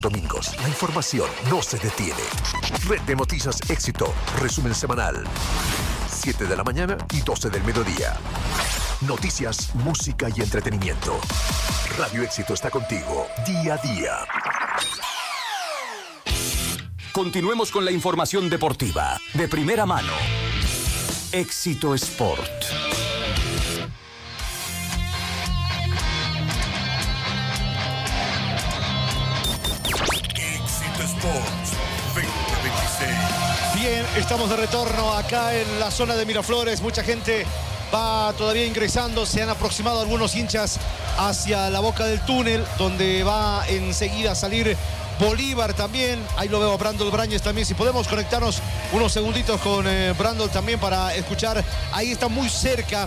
Domingos, la información no se detiene. Red de Noticias Éxito, resumen semanal. 7 de la mañana y 12 del mediodía. Noticias, música y entretenimiento. Radio Éxito está contigo, día a día. Continuemos con la información deportiva, de primera mano. Éxito Sport. Sports 2026. Bien, estamos de retorno acá en la zona de Miraflores. Mucha gente va todavía ingresando. Se han aproximado algunos hinchas hacia la boca del túnel, donde va enseguida a salir Bolívar también. Ahí lo veo a Brandol Brañez también. Si podemos conectarnos unos segunditos con Brandol también para escuchar. Ahí está muy cerca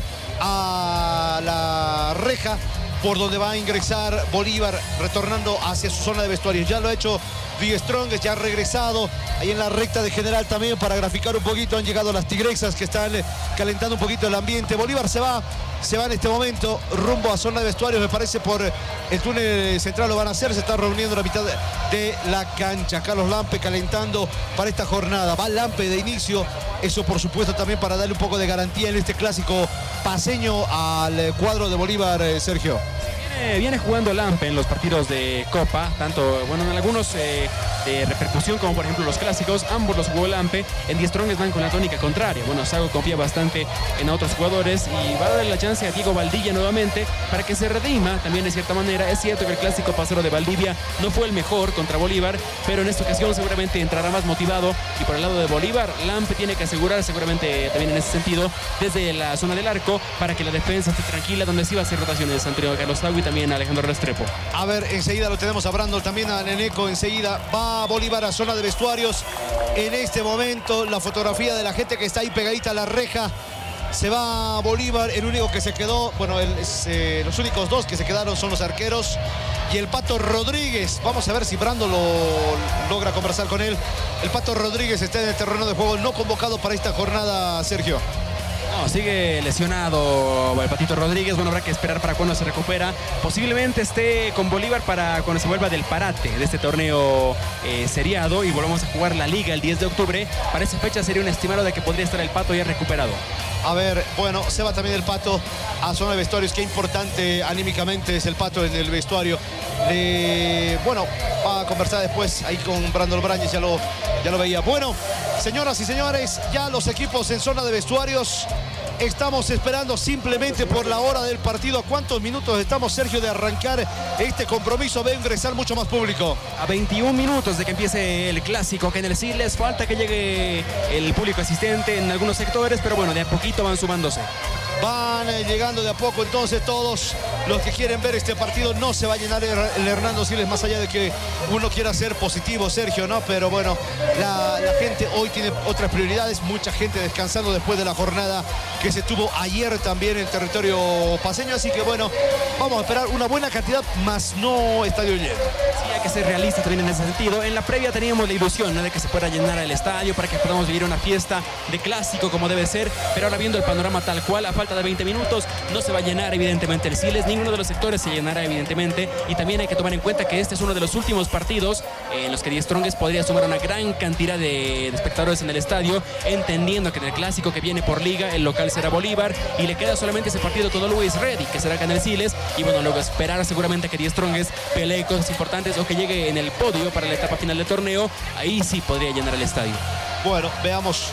a la reja por donde va a ingresar Bolívar, retornando hacia su zona de vestuarios. Ya lo ha hecho The Strongest, ya ha regresado ahí en la recta de general también para graficar un poquito. Han llegado las tigrexas que están calentando un poquito el ambiente. Bolívar se va en este momento rumbo a zona de vestuarios, me parece por el túnel central lo van a hacer. Se está reuniendo la mitad de la cancha. Carlos Lampe calentando para esta jornada. Va Lampe de inicio, eso por supuesto también para darle un poco de garantía en este clásico paceño al cuadro de Bolívar, Sergio. Viene jugando Lampe en los partidos de Copa, tanto, bueno, en algunos de repercusión como por ejemplo los clásicos, ambos los jugó Lampe. En The Strongest van con la tónica contraria. Bueno, Sago confía bastante en otros jugadores y va a darle la chance a Diego Valdivia nuevamente para que se redima también de cierta manera. Es cierto que el clásico pasero de Valdivia no fue el mejor contra Bolívar, pero en esta ocasión seguramente entrará más motivado. Y por el lado de Bolívar, Lampe tiene que asegurar seguramente también en ese sentido desde la zona del arco para que la defensa esté tranquila, donde sí va a hacer rotaciones Antonio Carlos Sago y también Alejandro Restrepo. A ver, enseguida lo tenemos a Brandol, también a Neneco. Enseguida va Bolívar a zona de vestuarios. En este momento la fotografía de la gente que está ahí pegadita a la reja. Se va Bolívar, el único que se quedó, bueno, los únicos dos que se quedaron son los arqueros y el Pato Rodríguez. Vamos a ver si Brandol logra conversar con él. El Pato Rodríguez está en el terreno de juego, no convocado para esta jornada, Sergio. No, sigue lesionado el Patito Rodríguez. Bueno, habrá que esperar para cuando se recupera. Posiblemente esté con Bolívar para cuando se vuelva del parate de este torneo seriado y volvamos a jugar la Liga el 10 de octubre. Para esa fecha sería un estimado de que podría estar el Pato ya recuperado. A ver, bueno, se va también el Pato a zona de vestuarios. Qué importante anímicamente es el Pato en el vestuario. Bueno, va a conversar después ahí con Brandol Brañez, ya lo veía. Bueno, señoras y señores, ya los equipos en zona de vestuarios. Estamos esperando simplemente por la hora del partido. ¿A cuántos minutos estamos, Sergio, de arrancar este compromiso? Ve ingresar mucho más público. A 21 minutos de que empiece el clásico acá en el Siles. Falta que llegue el público asistente en algunos sectores, pero bueno, de a poquito van sumándose. Van llegando de a poco entonces todos los que quieren ver este partido. No se va a llenar el Hernando Siles, más allá de que uno quiera ser positivo, Sergio, ¿no? Pero bueno, la gente hoy tiene otras prioridades. Mucha gente descansando después de la jornada que se tuvo ayer también en territorio paceño. Así que bueno, vamos a esperar una buena cantidad, más no estadio lleno. Sí, hay que ser realistas también en ese sentido. En la previa teníamos la ilusión, ¿no?, de que se pueda llenar el estadio para que podamos vivir una fiesta de clásico como debe ser. Pero ahora viendo el panorama tal cual, a falta de 20 minutos, no se va a llenar evidentemente el Siles. Ninguno de los sectores se llenará evidentemente. Y también hay que tomar en cuenta que este es uno de los últimos partidos en los que The Strongest podría sumar una gran cantidad de espectadores en el estadio, entendiendo que en el clásico que viene por liga, el local será Bolívar y le queda solamente ese partido con Always Ready, que será acá en el Siles. Y bueno, luego esperar seguramente que The Strongest pelee cosas importantes o que llegue en el podio para la etapa final del torneo. Ahí sí podría llenar el estadio. Bueno, veamos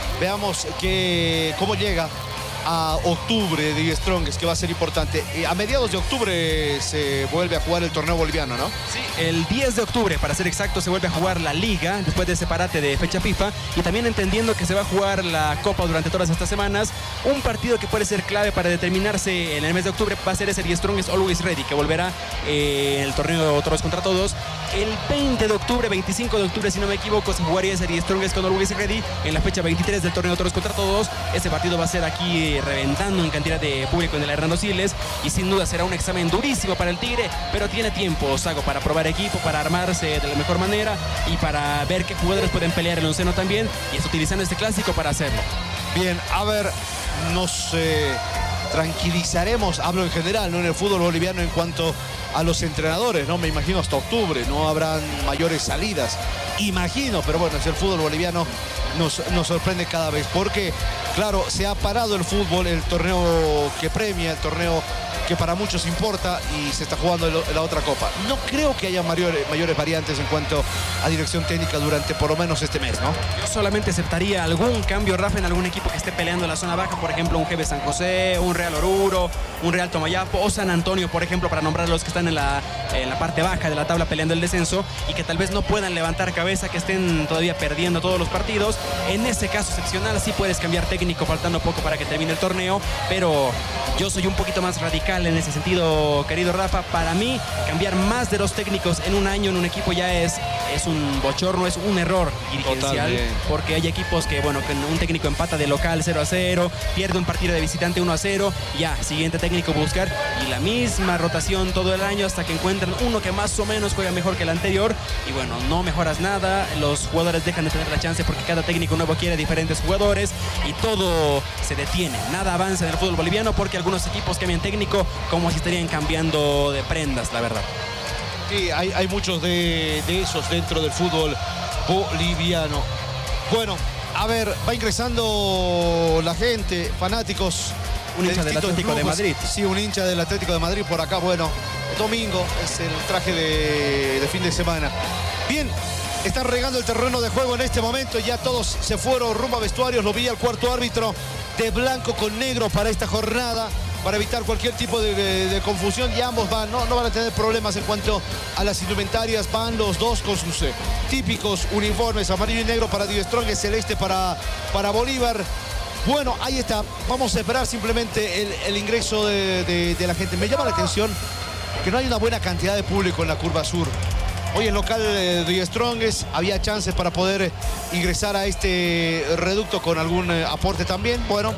cómo llega a octubre de The Strongest, que va a ser importante. A mediados de octubre se vuelve a jugar el torneo boliviano, ¿no? Sí, el 10 de octubre, para ser exacto, se vuelve a jugar la Liga después de ese parate de fecha FIFA, y también entendiendo que se va a jugar la Copa durante todas estas semanas. Un partido que puede ser clave para determinarse en el mes de octubre va a ser ese The Strongest Always Ready, que volverá en el torneo Todos contra Todos. El 20 de octubre, 25 de octubre, si no me equivoco, se jugaría ese The Strongest con Always Ready en la fecha 23 del torneo Todos contra Todos. Ese partido va a ser aquí reventando en cantidad de público en el Hernando Siles, y sin duda será un examen durísimo para el Tigre, pero tiene tiempo Sago para probar equipo, para armarse de la mejor manera y para ver qué jugadores pueden pelear el onceno también, y es utilizando este clásico para hacerlo. Bien, a ver, no sé, tranquilizaremos, hablo en general, no en el fútbol boliviano en cuanto a los entrenadores, ¿no? Me imagino hasta octubre, no habrán mayores salidas. Imagino, pero bueno, es el fútbol boliviano, nos sorprende cada vez. Porque, claro, se ha parado el fútbol, el torneo que premia, el torneo que para muchos importa, y se está jugando la otra copa. No creo que haya mayores variantes en cuanto a dirección técnica durante por lo menos este mes, ¿no? Yo solamente aceptaría algún cambio, Rafa, en algún equipo que esté peleando en la zona baja, por ejemplo, un GB San José, un Real Oruro, un Real Tomayapo o San Antonio, por ejemplo, para nombrar los que están en la parte baja de la tabla peleando el descenso y que tal vez no puedan levantar cabeza, que estén todavía perdiendo todos los partidos. En ese caso excepcional sí puedes cambiar técnico faltando poco para que termine el torneo, pero yo soy un poquito más radical en ese sentido, querido Rafa. Para mí, cambiar más de 2 técnicos en un año en un equipo ya es un bochorno, es un error dirigencial. Totalmente. Porque hay equipos que, bueno, que un técnico empata de local 0-0, pierde un partido de visitante 1-0, ya, siguiente técnico buscar, y la misma rotación todo el año hasta que encuentran uno que más o menos juega mejor que el anterior, y bueno, no mejoras nada, los jugadores dejan de tener la chance porque cada técnico nuevo quiere diferentes jugadores y todo se detiene, nada avanza en el fútbol boliviano porque algunos equipos cambian técnico como si estarían cambiando de prendas, la verdad. Sí, hay muchos de esos dentro del fútbol boliviano. Bueno, a ver, va ingresando la gente, fanáticos. Un hincha del Atlético de Madrid. Sí, un hincha del Atlético de Madrid por acá. Bueno, domingo es el traje de fin de semana. Bien, están regando el terreno de juego en este momento. Ya todos se fueron rumbo a vestuarios. Lo vi al cuarto árbitro de blanco con negro para esta jornada, para evitar cualquier tipo de confusión, y ambos no van a tener problemas en cuanto a las indumentarias. Van los dos con sus típicos uniformes, amarillo y negro para Die Strongest, celeste para Bolívar. Bueno, ahí está. Vamos a esperar simplemente el ingreso de la gente. Me llama la atención que no hay una buena cantidad de público en la curva sur. Hoy en local de Die Strongest había chances para poder ingresar a este reducto con algún aporte también. Bueno,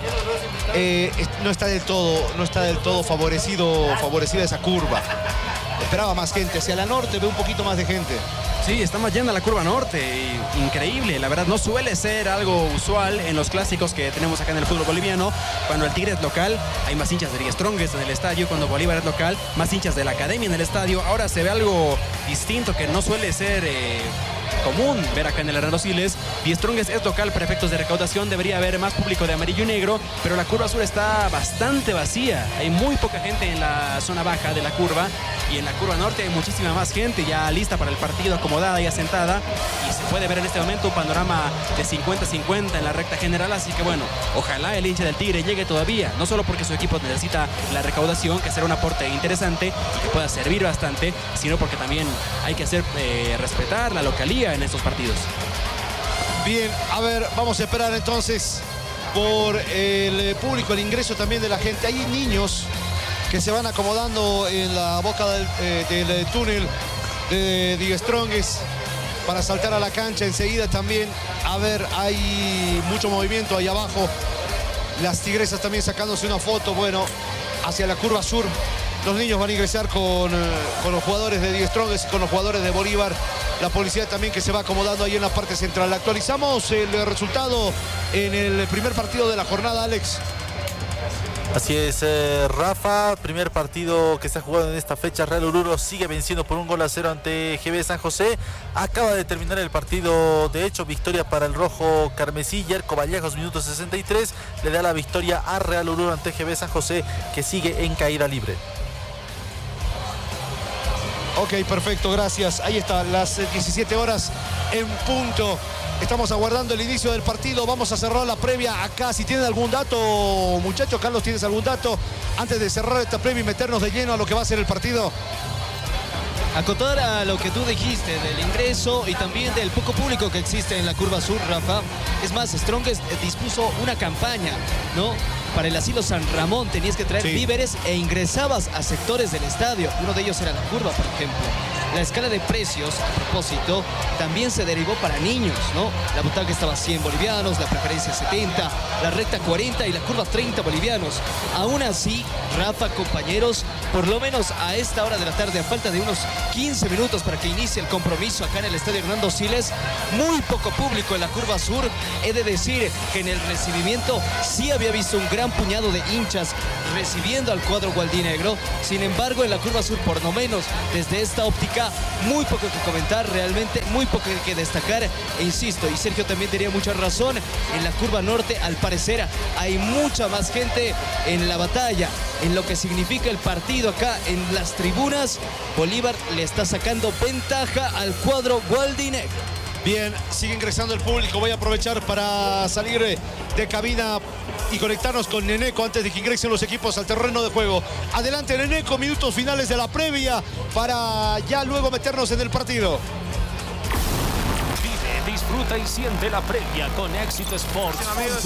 no está del todo favorecida esa curva. Esperaba más gente. Hacia la norte ve un poquito más de gente. Sí, está más llena la curva norte, increíble, la verdad no suele ser algo usual en los clásicos que tenemos acá en el fútbol boliviano. Cuando el Tigre es local, hay más hinchas de Die Strongest en el estadio. Cuando Bolívar es local, más hinchas de la Academia en el estadio. Ahora se ve algo distinto que no suele ser común ver acá en el Hernando Siles. Die Strongest es local para efectos de recaudación, debería haber más público de amarillo y negro, pero la curva sur está bastante vacía. Hay muy poca gente en la zona baja de la curva, y en la curva norte hay muchísima más gente ya lista para el partido, acomodada y asentada, y se puede ver en este momento un panorama de 50-50 en la recta general. Así que bueno, ojalá el hincha del Tigre llegue todavía, no solo porque su equipo necesita la recaudación, que será un aporte interesante y que pueda servir bastante, sino porque también hay que hacer respetar la localía en estos partidos. Bien, a ver, vamos a esperar entonces por el público, el ingreso también de la gente. Hay niños que se van acomodando en la boca del túnel de Die Strongest para saltar a la cancha enseguida también. A ver, hay mucho movimiento ahí abajo. Las tigresas también sacándose una foto. Bueno, hacia la curva sur. Los niños van a ingresar con los jugadores de Die Strongest y con los jugadores de Bolívar. La policía también que se va acomodando ahí en la parte central. Actualizamos el resultado en el primer partido de la jornada, Alex. Así es, Rafa, primer partido que se ha jugado en esta fecha. Real Oruro sigue venciendo por 1-0 ante GB San José. Acaba de terminar el partido, de hecho, victoria para el rojo carmesí. Yerko Vallejos, minuto 63, le da la victoria a Real Oruro ante GB San José, que sigue en caída libre. Ok, perfecto, gracias. Ahí está, las 17 horas en punto. Estamos aguardando el inicio del partido. Vamos a cerrar la previa acá. Si tienen algún dato, muchachos, Carlos, ¿tienes algún dato antes de cerrar esta previa y meternos de lleno a lo que va a ser el partido? Acotar a lo que tú dijiste del ingreso y también del poco público que existe en la curva sur, Rafa. Es más, Strongest dispuso una campaña, ¿no? Para el asilo San Ramón tenías que traer víveres e ingresabas a sectores del estadio. Uno de ellos era la curva, por ejemplo. la escala de precios, a propósito, también se derivó para niños, ¿no? La butaca estaba a 100 bolivianos, la preferencia 70, la recta 40 y la curva 30 bolivianos. Aún así, Rafa, compañeros, por lo menos a esta hora de la tarde, a falta de unos 15 minutos para que inicie el compromiso acá en el estadio Hernando Siles, muy poco público en la curva sur. He de decir que en el recibimiento sí había visto un gran puñado de hinchas recibiendo al cuadro gualdinegro. Sin embargo, en la curva sur, por lo menos desde esta óptica, muy poco que comentar, realmente muy poco que destacar. E insisto, y Sergio también tenía mucha razón, en la curva norte al parecer hay mucha más gente en la batalla, en lo que significa el partido acá en las tribunas. Bolívar le está sacando ventaja al cuadro gualdinegro. Bien, sigue ingresando el público. Voy a aprovechar para salir de cabina y conectarnos con Neneco antes de que ingresen los equipos al terreno de juego. Adelante, Neneco, minutos finales de la previa para ya luego meternos en el partido. Vive, disfruta y siente la previa con Éxito Sports.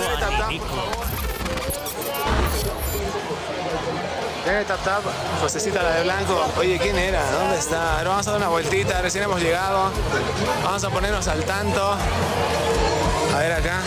Tap, Josecita la de blanco. Oye, ¿quién era? ¿Dónde está? Ahora vamos a dar una vueltita, recién hemos llegado. Vamos a ponernos al tanto. A ver acá.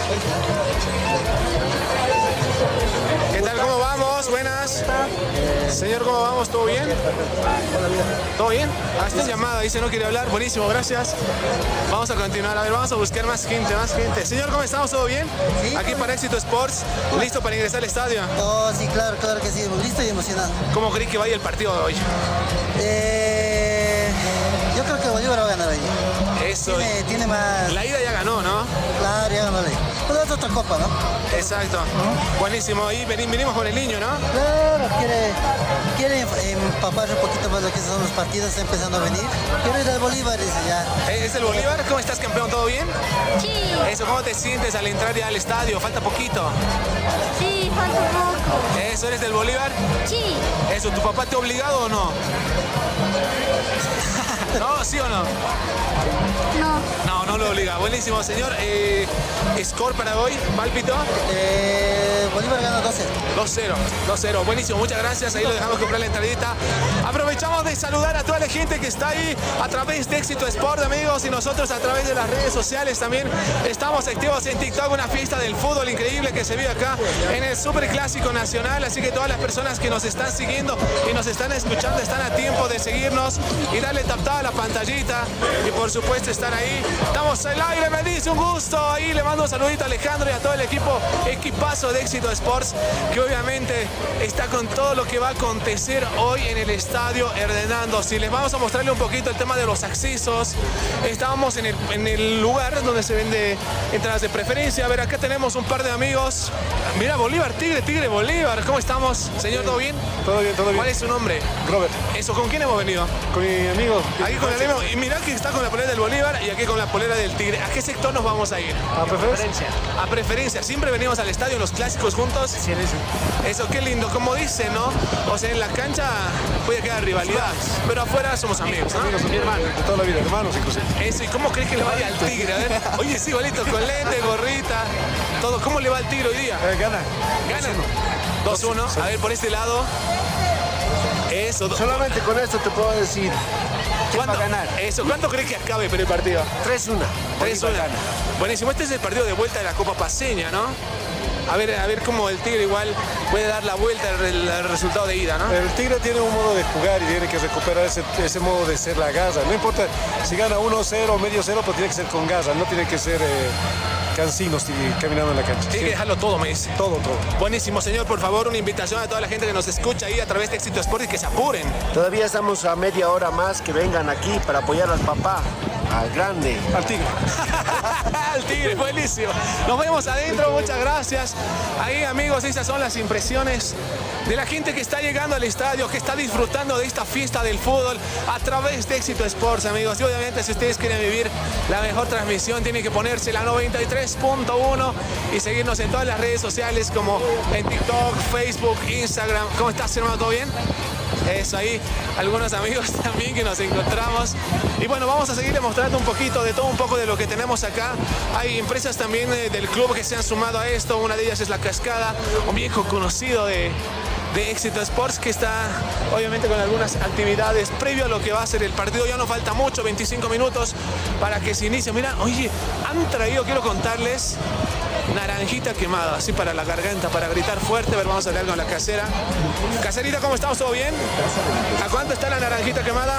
¿Qué tal? ¿Cómo vamos? Buenas. Señor, ¿cómo vamos? ¿Todo bien? ¿Todo bien? Ah, esta llamada, dice no quiere hablar. Buenísimo, gracias. Vamos a continuar. A ver, vamos a buscar más gente, más gente. Señor, ¿cómo estamos? ¿Todo bien? Sí. Aquí para Éxito Sports. ¿Listo para ingresar al estadio? Oh, sí, claro, claro que sí. Listo y emocionado. ¿Cómo cree que vaya el partido de hoy? Yo creo que Bolívar va a ganar ahí. Eso. Tiene más... La ida ya ganó, ¿no? Claro, ya ganó la ida. Pero es otra copa, ¿no? Exacto. Buenísimo. Ahí venimos con el niño, ¿no? Claro, quiere empapar un poquito más lo que son los partidos, está empezando a venir. Quiero ir al Bolívar, dice ya. ¿Es el Bolívar? ¿Cómo estás, campeón? ¿Todo bien? Sí. Eso, ¿cómo te sientes al entrar ya al estadio? ¿Falta poquito? Sí, falta poco. ¿Eso, eres del Bolívar? Sí. Eso, ¿tu papá te ha obligado o no? ¿No? ¿Sí o no? No. No lo obliga. Buenísimo, señor. ¿Score para hoy? ¿Pálpito? Bolívar gana 2-0. Buenísimo, muchas gracias. Ahí lo dejamos comprar la entradita. Aprovechamos de saludar a toda la gente que está ahí a través de Éxito Sport, amigos, y nosotros a través de las redes sociales también estamos activos en TikTok, una fiesta del fútbol increíble que se vive acá en el Superclásico Nacional. Así que todas las personas que nos están siguiendo y nos están escuchando están a tiempo de seguirnos y darle tap a la pantallita y por supuesto estar ahí. Estamos al aire, me dice un gusto. Ahí le mando un saludito a Alejandro y a todo el equipazo de Éxito Sports, que obviamente está con todo lo que va a acontecer hoy en el estadio Hernando Siles. Vamos a mostrarle un poquito el tema de los accesos. Estábamos en el lugar donde se vende entradas de preferencia. A ver, acá tenemos un par de amigos. Mira, Bolívar, Tigre Bolívar. ¿Cómo estamos? Señor, ¿todo bien? Todo bien. ¿Cuál es su nombre? Robert. Eso, ¿con quién hemos venido? Con mi amigo. Aquí con el amigo. Y mirá que está con la polera del Bolívar y aquí con la polera del Tigre. ¿A qué sector nos vamos a ir? A preferencia. A preferencia. Siempre venimos al estadio, los clásicos juntos. Sí, eso, qué lindo. Como dicen, ¿no? O sea, en la cancha puede quedar rivalidad, pero afuera somos amigos, ¿no? Amigos, mi hermano, de toda la vida, hermanos inclusive. Eso, ¿y cómo crees que le vaya al Tigre? A ver, oye, sí, igualito, con lente, gorrita, todo. ¿Cómo le va al Tigre hoy día? Gana. 2-1. A ver, por este lado. Eso. Solamente con esto te puedo decir quién va a ganar. Eso, ¿cuánto crees que acabe el partido? 3-1. 3-1. Buenísimo, este es el partido de vuelta de la Copa Paceña, ¿no? A ver cómo el Tigre igual puede dar la vuelta al resultado de ida, ¿no? El Tigre tiene un modo de jugar y tiene que recuperar ese modo de ser la garra. No importa si gana 1-0 o medio 0, pero tiene que ser con garra, no tiene que ser cansinos caminando en la cancha. Tiene que dejarlo todo, me dice. Todo. Buenísimo, señor. Por favor, una invitación a toda la gente que nos escucha ahí a través de Éxito Sport y que se apuren. Todavía estamos a media hora más que vengan aquí para apoyar al papá, al grande. Al Tigre. Al Tigre, buenísimo. Nos vemos adentro, muchas gracias. Ahí, amigos, esas son las impresiones de la gente que está llegando al estadio, que está disfrutando de esta fiesta del fútbol a través de Éxito Sports, amigos. Y obviamente, si ustedes quieren vivir la mejor transmisión, tienen que ponerse la 93.1 y seguirnos en todas las redes sociales como en TikTok, Facebook, Instagram. ¿Cómo estás, hermano? ¿Todo bien? Eso, ahí algunos amigos también que nos encontramos. Y bueno, vamos a seguir mostrando un poquito de todo, un poco de lo que tenemos acá. Hay empresas también del club que se han sumado a esto. Una de ellas es La Cascada, un viejo conocido de de Éxito Sports, que está obviamente con algunas actividades previo a lo que va a ser el partido. Ya no falta mucho, 25 minutos para que se inicie. Mira, oye, han traído, quiero contarles, naranjita quemada, así para la garganta, para gritar fuerte. A ver, vamos a hablar con la casera. Caserita, ¿cómo estamos? ¿Todo bien? ¿A cuánto está la naranjita quemada?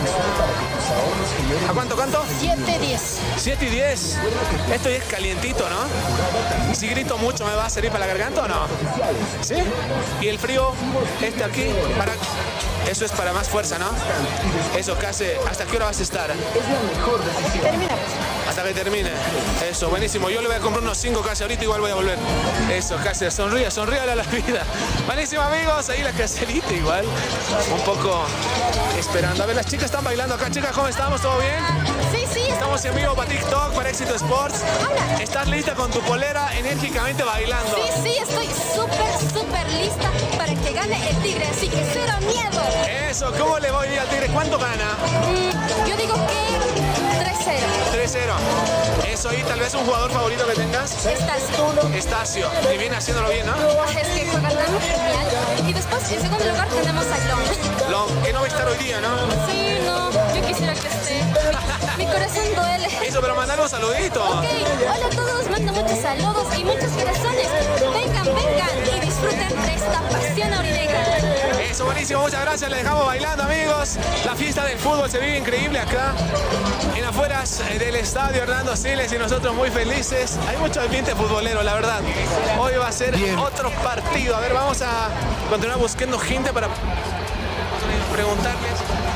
¿A cuánto? 7.10. 7.10. Esto ya es calientito, ¿no? Si grito mucho, ¿me va a servir para la garganta o no? ¿Sí? Y el frío, aquí, eso es para más fuerza, ¿no? Eso, casi. ¿Hasta qué hora vas a estar? Termina. Hasta que termine. Eso, buenísimo. Yo le voy a comprar unos 5 casi ahorita, igual voy a volver. Eso, casi. Sonríe a la vida. Buenísimo, amigos. Ahí la caserita igual. Un poco esperando. A ver, las chicas están bailando acá. Chicas, ¿cómo estamos? ¿Todo bien? Sí, sí. Estamos en vivo para TikTok, para Éxito Sports. Hola. ¿Estás lista con tu polera enérgicamente bailando? Sí, estoy súper lista para que gane el Tigre, así que cero miedo. Eso, ¿cómo le voy al Tigre? ¿Cuánto gana? Yo digo que 3-0. 3-0. Eso, y tal vez un jugador favorito que tengas. Estacio. Y viene haciéndolo bien, ¿no? Es que juega tan genial. Y después, en segundo lugar, tenemos a Long. Que no va a estar hoy día, ¿no? Sí, no. Yo quisiera que esté. Mi corazón duele. Eso, pero mandale un saludito. Ok, hola a todos. Mando muchos saludos y muchos corazones. Vengan y disfruten de esta pasión aurinegra. Eso, buenísimo. Muchas gracias. Le dejamos bailando, amigos. La fiesta del fútbol se vive increíble acá en afueras del estadio Hernando Siles y nosotros muy felices. Hay mucho ambiente futbolero, la verdad. Hoy va a ser otro partido. A ver, vamos a continuar buscando gente para preguntarles.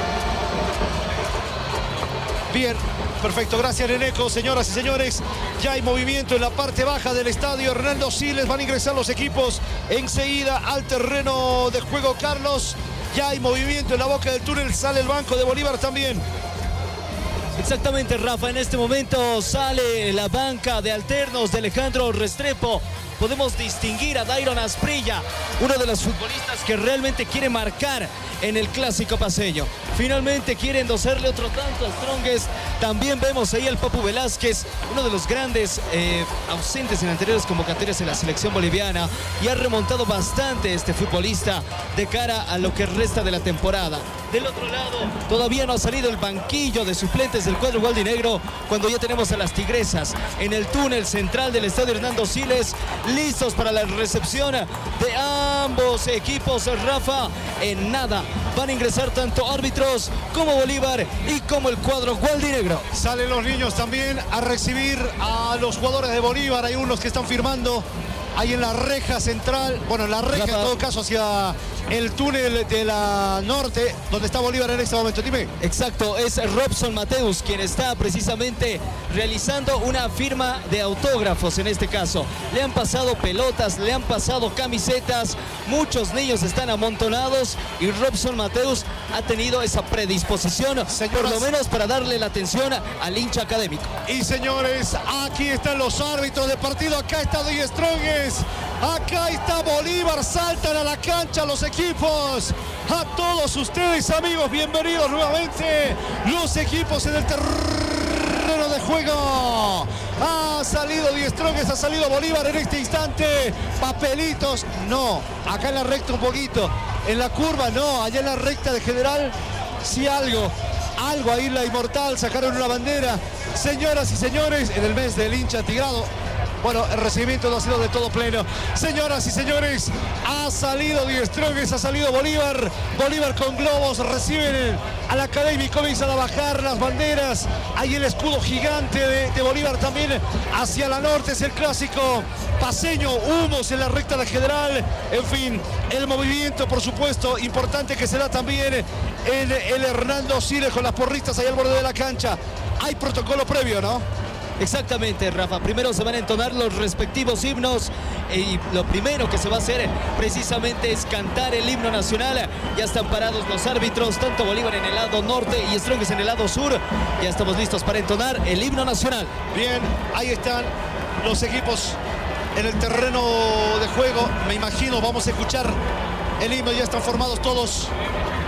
Bien, perfecto, gracias Neneco. Señoras y señores, ya hay movimiento en la parte baja del estadio Hernando Siles. Van a ingresar los equipos enseguida al terreno de juego, Carlos. Ya hay movimiento en la boca del túnel, sale el banco de Bolívar también. Exactamente, Rafa, en este momento sale la banca de alternos de Alejandro Restrepo. Podemos distinguir a Dairon Asprilla, uno de los futbolistas que realmente quiere marcar en el clásico paceño. Finalmente quiere endosarle otro tanto a Strongest. También vemos ahí al Papu Velázquez, uno de los grandes ausentes en anteriores convocatorias en la selección boliviana, y ha remontado bastante este futbolista de cara a lo que resta de la temporada. Del otro lado, todavía no ha salido el banquillo de suplentes del cuadro gualdinegro, cuando ya tenemos a las tigresas en el túnel central del estadio Hernando Siles, listos para la recepción de ambos equipos. Rafa, en nada van a ingresar tanto árbitros como Bolívar y como el cuadro gualdinegro. Salen los niños también a recibir a los jugadores de Bolívar. Hay unos que están firmando ahí en la reja central, bueno, en la reja en todo caso hacia el túnel de la norte, donde está Bolívar en este momento. Dime. Exacto, es Robson Mateus quien está precisamente realizando una firma de autógrafos en este caso. Le han pasado pelotas, le han pasado camisetas, muchos niños están amontonados y Robson Mateus ha tenido esa predisposición, por lo menos para darle la atención al hincha académico. Y señores, aquí están los árbitros de partido, acá está Die Strongest. Acá está Bolívar, saltan a la cancha los equipos. A todos ustedes, amigos, bienvenidos nuevamente. Los equipos en el terreno de juego. Ha salido Die Strongest, ha salido Bolívar en este instante. Papelitos, no. Acá en la recta un poquito. En la curva, no. Allá en la recta de General, sí algo ahí la Inmortal, sacaron una bandera. Señoras y señores, en el mes del hincha tigrado. Bueno, el recibimiento no ha sido de todo pleno. Señoras y señores, ha salido Die Strongest, ha salido Bolívar. Bolívar con globos, reciben al académico, comienzan a bajar las banderas. Hay el escudo gigante de Bolívar también hacia la norte, es el clásico paceño. Humos en la recta de General. En fin, el movimiento, por supuesto, importante que se da también en el Hernando Siles con las porristas ahí al borde de la cancha. Hay protocolo previo, ¿no? Exactamente, Rafa. Primero se van a entonar los respectivos himnos y lo primero que se va a hacer precisamente es cantar el himno nacional. Ya están parados los árbitros, tanto Bolívar en el lado norte y Strongest en el lado sur. Ya estamos listos para entonar el himno nacional. Bien, ahí están los equipos en el terreno de juego. Me imagino, vamos a escuchar el himno. Ya están formados todos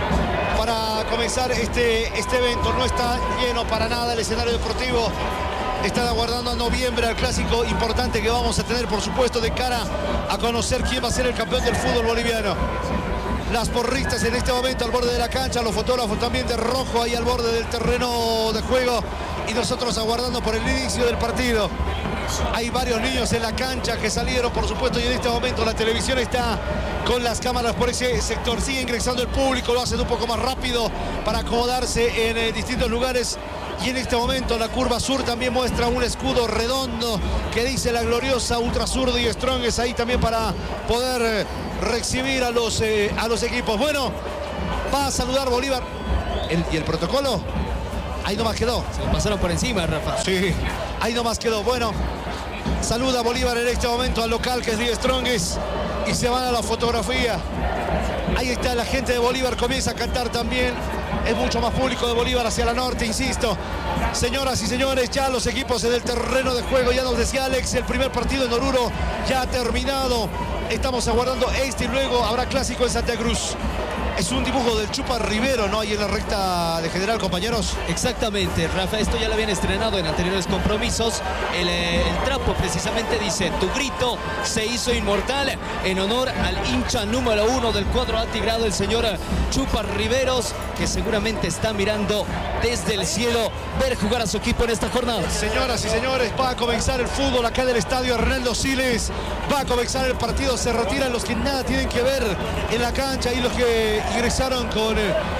para comenzar este evento. No está lleno para nada el escenario deportivo están aguardando a noviembre al clásico importante que vamos a tener, por supuesto, de cara a conocer quién va a ser el campeón del fútbol boliviano. Las porristas en este momento al borde de la cancha, los fotógrafos también de rojo ahí al borde del terreno de juego y nosotros aguardando por el inicio del partido. Hay varios niños en la cancha que salieron, por supuesto, y en este momento la televisión está con las cámaras por ese sector. Sigue ingresando el público, lo hacen un poco más rápido para acomodarse en distintos lugares. Y en este momento la curva sur también muestra un escudo redondo que dice la gloriosa Ultra Zurdo y Strongest ahí también para poder recibir a los equipos. Bueno, va a saludar Bolívar. ¿Y el protocolo? Ahí nomás quedó. Se lo pasaron por encima, Rafa. Sí, ahí nomás quedó. Bueno, saluda Bolívar en este momento al local que es The Strongest y se van a la fotografía. Ahí está la gente de Bolívar, comienza a cantar también. Es mucho más público de Bolívar hacia la norte, insisto. Señoras y señores, ya los equipos en el terreno de juego, ya nos decía Alex, el primer partido en Oruro ya ha terminado. Estamos aguardando y luego habrá clásico en Santa Cruz. Es un dibujo del Chupa Rivero, ¿no? Ahí en la recta de general, compañeros. Exactamente, Rafa, esto ya lo habían estrenado en anteriores compromisos. El trapo precisamente dice: tu grito se hizo inmortal, en honor al hincha número 1 del cuadro atigrado, el señor Chupa Riveros, que seguramente está mirando desde el cielo ver jugar a su equipo en esta jornada. Señoras y señores, va a comenzar el fútbol acá del estadio Hernando Siles. Va a comenzar el partido, se retiran los que nada tienen que ver en la cancha y los que ingresaron con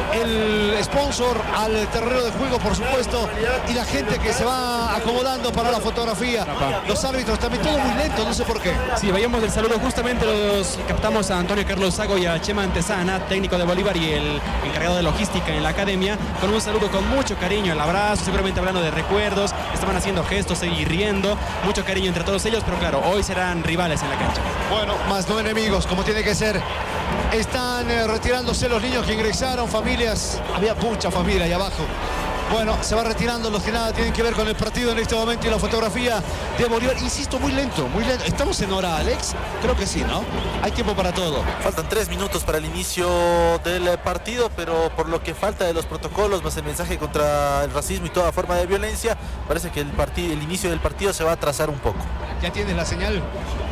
el sponsor al terreno de juego, por supuesto, y la gente que se va acomodando para la fotografía. Los árbitros también, todo muy lento, no sé por qué. Sí, vayamos del saludo, justamente los captamos a Antonio Carlos Sago y a Chema Antesana, técnico de Bolívar y el encargado de logística en la academia, con un saludo con mucho cariño, el abrazo, seguramente hablando de recuerdos, estaban haciendo gestos y riendo, mucho cariño entre todos ellos, pero claro, hoy serán rivales en la cancha. Bueno, más no enemigos, como tiene que ser. Están retirándose los niños que ingresaron, familias, había mucha familia ahí abajo. Bueno, se va retirando los que nada tienen que ver con el partido en este momento y la fotografía de Bolívar. Insisto, muy lento, muy lento. ¿Estamos en hora, Alex? Creo que sí, ¿no? Hay tiempo para todo. Faltan 3 minutos para el inicio del partido, pero por lo que falta de los protocolos, más el mensaje contra el racismo y toda forma de violencia, parece que el inicio del partido se va a atrasar un poco. ¿Ya tienes la señal?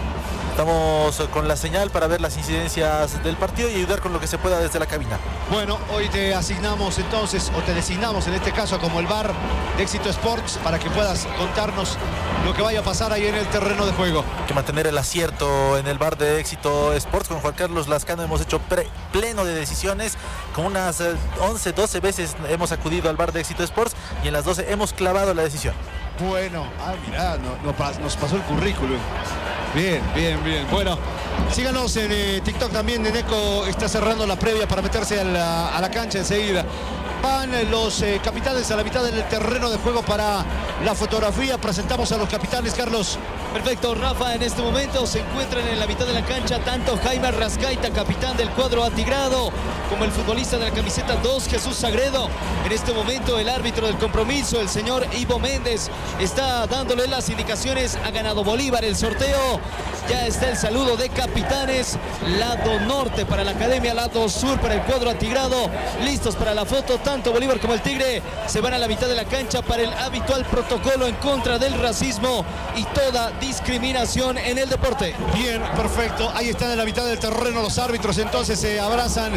Estamos con la señal para ver las incidencias del partido y ayudar con lo que se pueda desde la cabina. Bueno, hoy te asignamos entonces, o te designamos en este caso como el bar de Éxito Sports para que puedas contarnos lo que vaya a pasar ahí en el terreno de juego. Hay que mantener el acierto en el bar de Éxito Sports. Con Juan Carlos Lascano hemos hecho pleno de decisiones. Con unas 11, 12 veces hemos acudido al bar de Éxito Sports y en las 12 hemos clavado la decisión. Bueno, mirá, nos pasó el currículum. Bien, bien, bien. Bueno, síganos en TikTok también. Neco está cerrando la previa para meterse a la cancha enseguida. Van los capitanes a la mitad del terreno de juego para la fotografía. Presentamos a los capitanes, Carlos. Perfecto, Rafa, en este momento se encuentran en la mitad de la cancha tanto Jaime Rascaita, capitán del cuadro atigrado, como el futbolista de la camiseta 2, Jesús Sagredo. En este momento el árbitro del compromiso, el señor Ivo Méndez, está dándole las indicaciones. Ha ganado Bolívar el sorteo. Ya está el saludo de capitanes. Lado norte para la academia, lado sur para el cuadro atigrado. Listos para la foto, tanto Bolívar como el Tigre se van a la mitad de la cancha para el habitual protocolo en contra del racismo y toda discriminación en el deporte. Bien, perfecto. Ahí están en la mitad del terreno los árbitros, entonces se abrazan,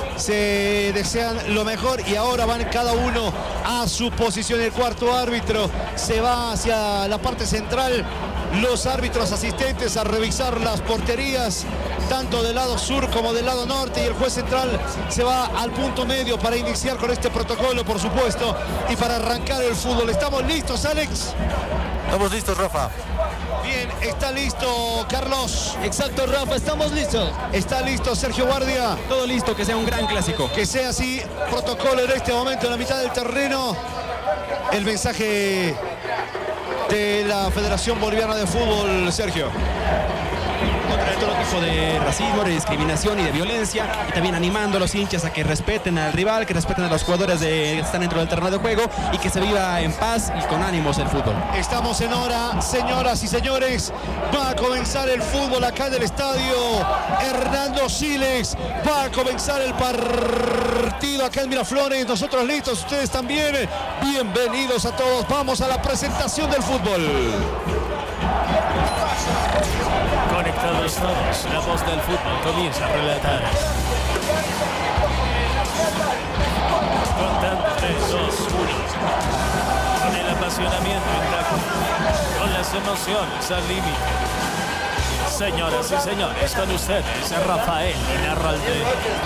se desean lo mejor y ahora van cada uno a su posición. El cuarto árbitro se va hacia la parte central. Los árbitros asistentes a revisar las porterías, tanto del lado sur como del lado norte, y el juez central se va al punto medio para iniciar con este protocolo, por supuesto, y para arrancar el fútbol. ¿Estamos listos, Alex? Estamos listos, Rafa. Bien, está listo, Carlos. Exacto, Rafa, estamos listos. Está listo, Sergio Guardia. Todo listo, que sea un gran clásico. Que sea así, protocolo en este momento en la mitad del terreno. El mensaje de la Federación Boliviana de Fútbol, Sergio. contra de todo tipo de racismo, de discriminación y de violencia, y también animando a los hinchas a que respeten al rival, que respeten a los jugadores que están dentro del terreno de juego y que se viva en paz y con ánimos el fútbol. Estamos en hora, señoras y señores. Va a comenzar el fútbol acá en el estadio Hernando Siles. Va a comenzar el partido acá en Miraflores. Nosotros listos, ustedes también. Bienvenidos a todos. Vamos a la presentación del fútbol. Conectados todos, la voz del fútbol comienza a relatar. Contando 3, 2, 1. Con el apasionamiento intacto, con las emociones al límite. Señoras y señores, con ustedes Rafael Inarralde.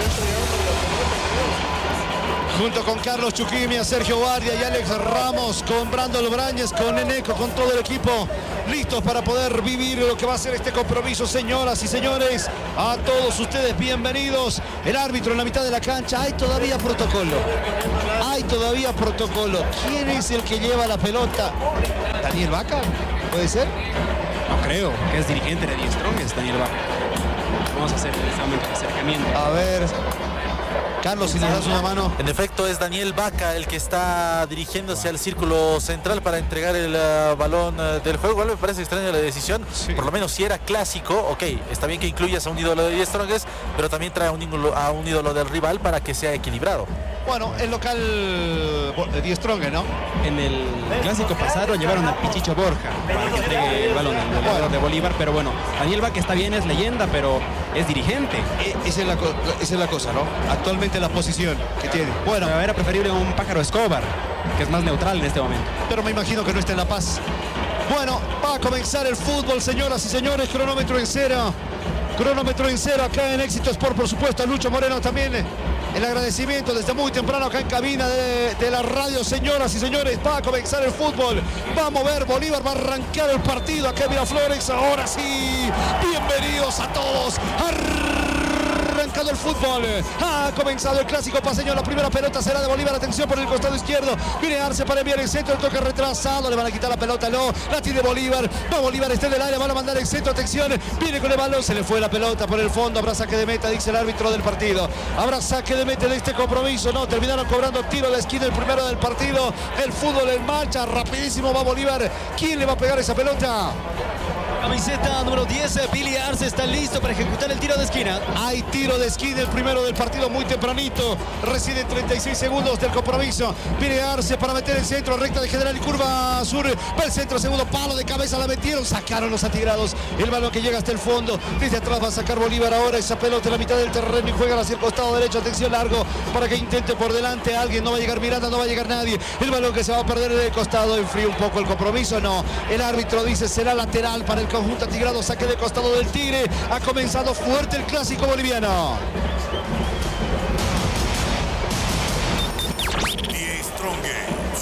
Junto con Carlos Chuquimia, Sergio Guardia y Alex Ramos, con Brando Lobrañez, con Eneco, con todo el equipo, listos para poder vivir lo que va a ser este compromiso, señoras y señores. A todos ustedes, bienvenidos. El árbitro en la mitad de la cancha. Hay todavía protocolo. Hay todavía protocolo. ¿Quién es el que lleva la pelota? ¿Daniel Vaca? ¿Puede ser? No creo, que es dirigente de Die Strongest, Daniel Vaca. Vamos a hacer en este momento el acercamiento. A ver... Carlos, si le das una mano. En efecto, es Daniel Vaca el que está dirigiéndose al círculo central para entregar el balón del juego. Igual me parece extraña la decisión. Sí. Por lo menos si era clásico, ok, está bien que incluyas a un ídolo de Die Strongest, pero también trae a un ídolo del rival para que sea equilibrado. Bueno, el local Die Strongest, ¿no? En el clásico pasado llevaron a Pichicho Borja para que entregue el balón al goleador de Bolívar, pero bueno, Daniel Vaca está bien, es leyenda, pero es dirigente. Esa es la cosa, ¿no? Actualmente la posición que tiene. Bueno, era preferible un Pájaro Escobar, que es más neutral en este momento. Pero me imagino que no está en La Paz. Bueno, va a comenzar el fútbol, señoras y señores, cronómetro en cero. Cronómetro en cero acá en Éxito Sport, por supuesto, a Lucho Moreno también. El agradecimiento desde muy temprano acá en cabina de la radio, señoras y señores. Va a comenzar el fútbol. Va a mover Bolívar, va a arrancar el partido acá en Miraflores. Ahora sí, bienvenidos a todos. Arrancado el fútbol. Ha comenzado el clásico paseño. La primera pelota será de Bolívar. Atención por el costado izquierdo. Viene Arce para enviar el centro. El toque retrasado. Le van a quitar la pelota. No. La tiene Bolívar. Va Bolívar. Está en el área. Van a mandar el centro. Atención. Viene con el balón. Se le fue la pelota por el fondo. Habrá saque de meta, dice el árbitro del partido. Habrá saque de meta de este compromiso. No. Terminaron cobrando tiro a la esquina. El primero del partido. El fútbol en marcha. Rapidísimo va Bolívar. ¿Quién le va a pegar esa pelota? Camiseta número 10, Billy Arce está listo para ejecutar el tiro de esquina. Hay tiro de esquina, el primero del partido muy tempranito. Recibe 36 segundos del compromiso. Billy Arce para meter el centro, recta de general y curva sur. Va el centro, segundo palo de cabeza, la metieron, sacaron los atigrados. El balón que llega hasta el fondo. Desde atrás va a sacar Bolívar ahora esa pelota en la mitad del terreno y juega hacia el costado derecho. Atención largo para que intente por delante alguien. No va a llegar Miranda, no va a llegar nadie. El balón que se va a perder del costado. Enfría un poco el compromiso. No, el árbitro dice será lateral para el conjunto atigrado, saque de costado del Tigre. Ha comenzado fuerte el clásico boliviano. Die Strongest.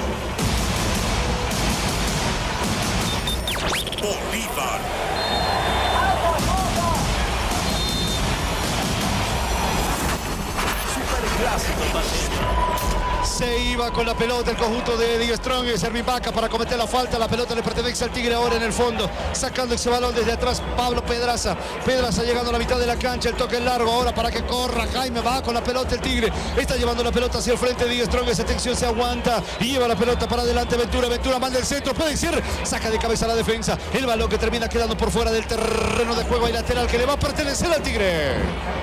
Bolívar. Superclásico paseño. Se iba con la pelota el conjunto de Die Strongest. Servín Vaca para cometer la falta. La pelota le pertenece al Tigre ahora en el fondo. Sacando ese balón desde atrás Pablo Pedraza. Pedraza llegando a la mitad de la cancha. El toque largo ahora para que corra Jaime. Va con la pelota el Tigre. Está llevando la pelota hacia el frente de Die Strongest. Atención, se aguanta y lleva la pelota para adelante Ventura. Ventura manda el centro. Puede ser. Saca de cabeza la defensa. El balón que termina quedando por fuera del terreno de juego. Y lateral que le va a pertenecer al Tigre.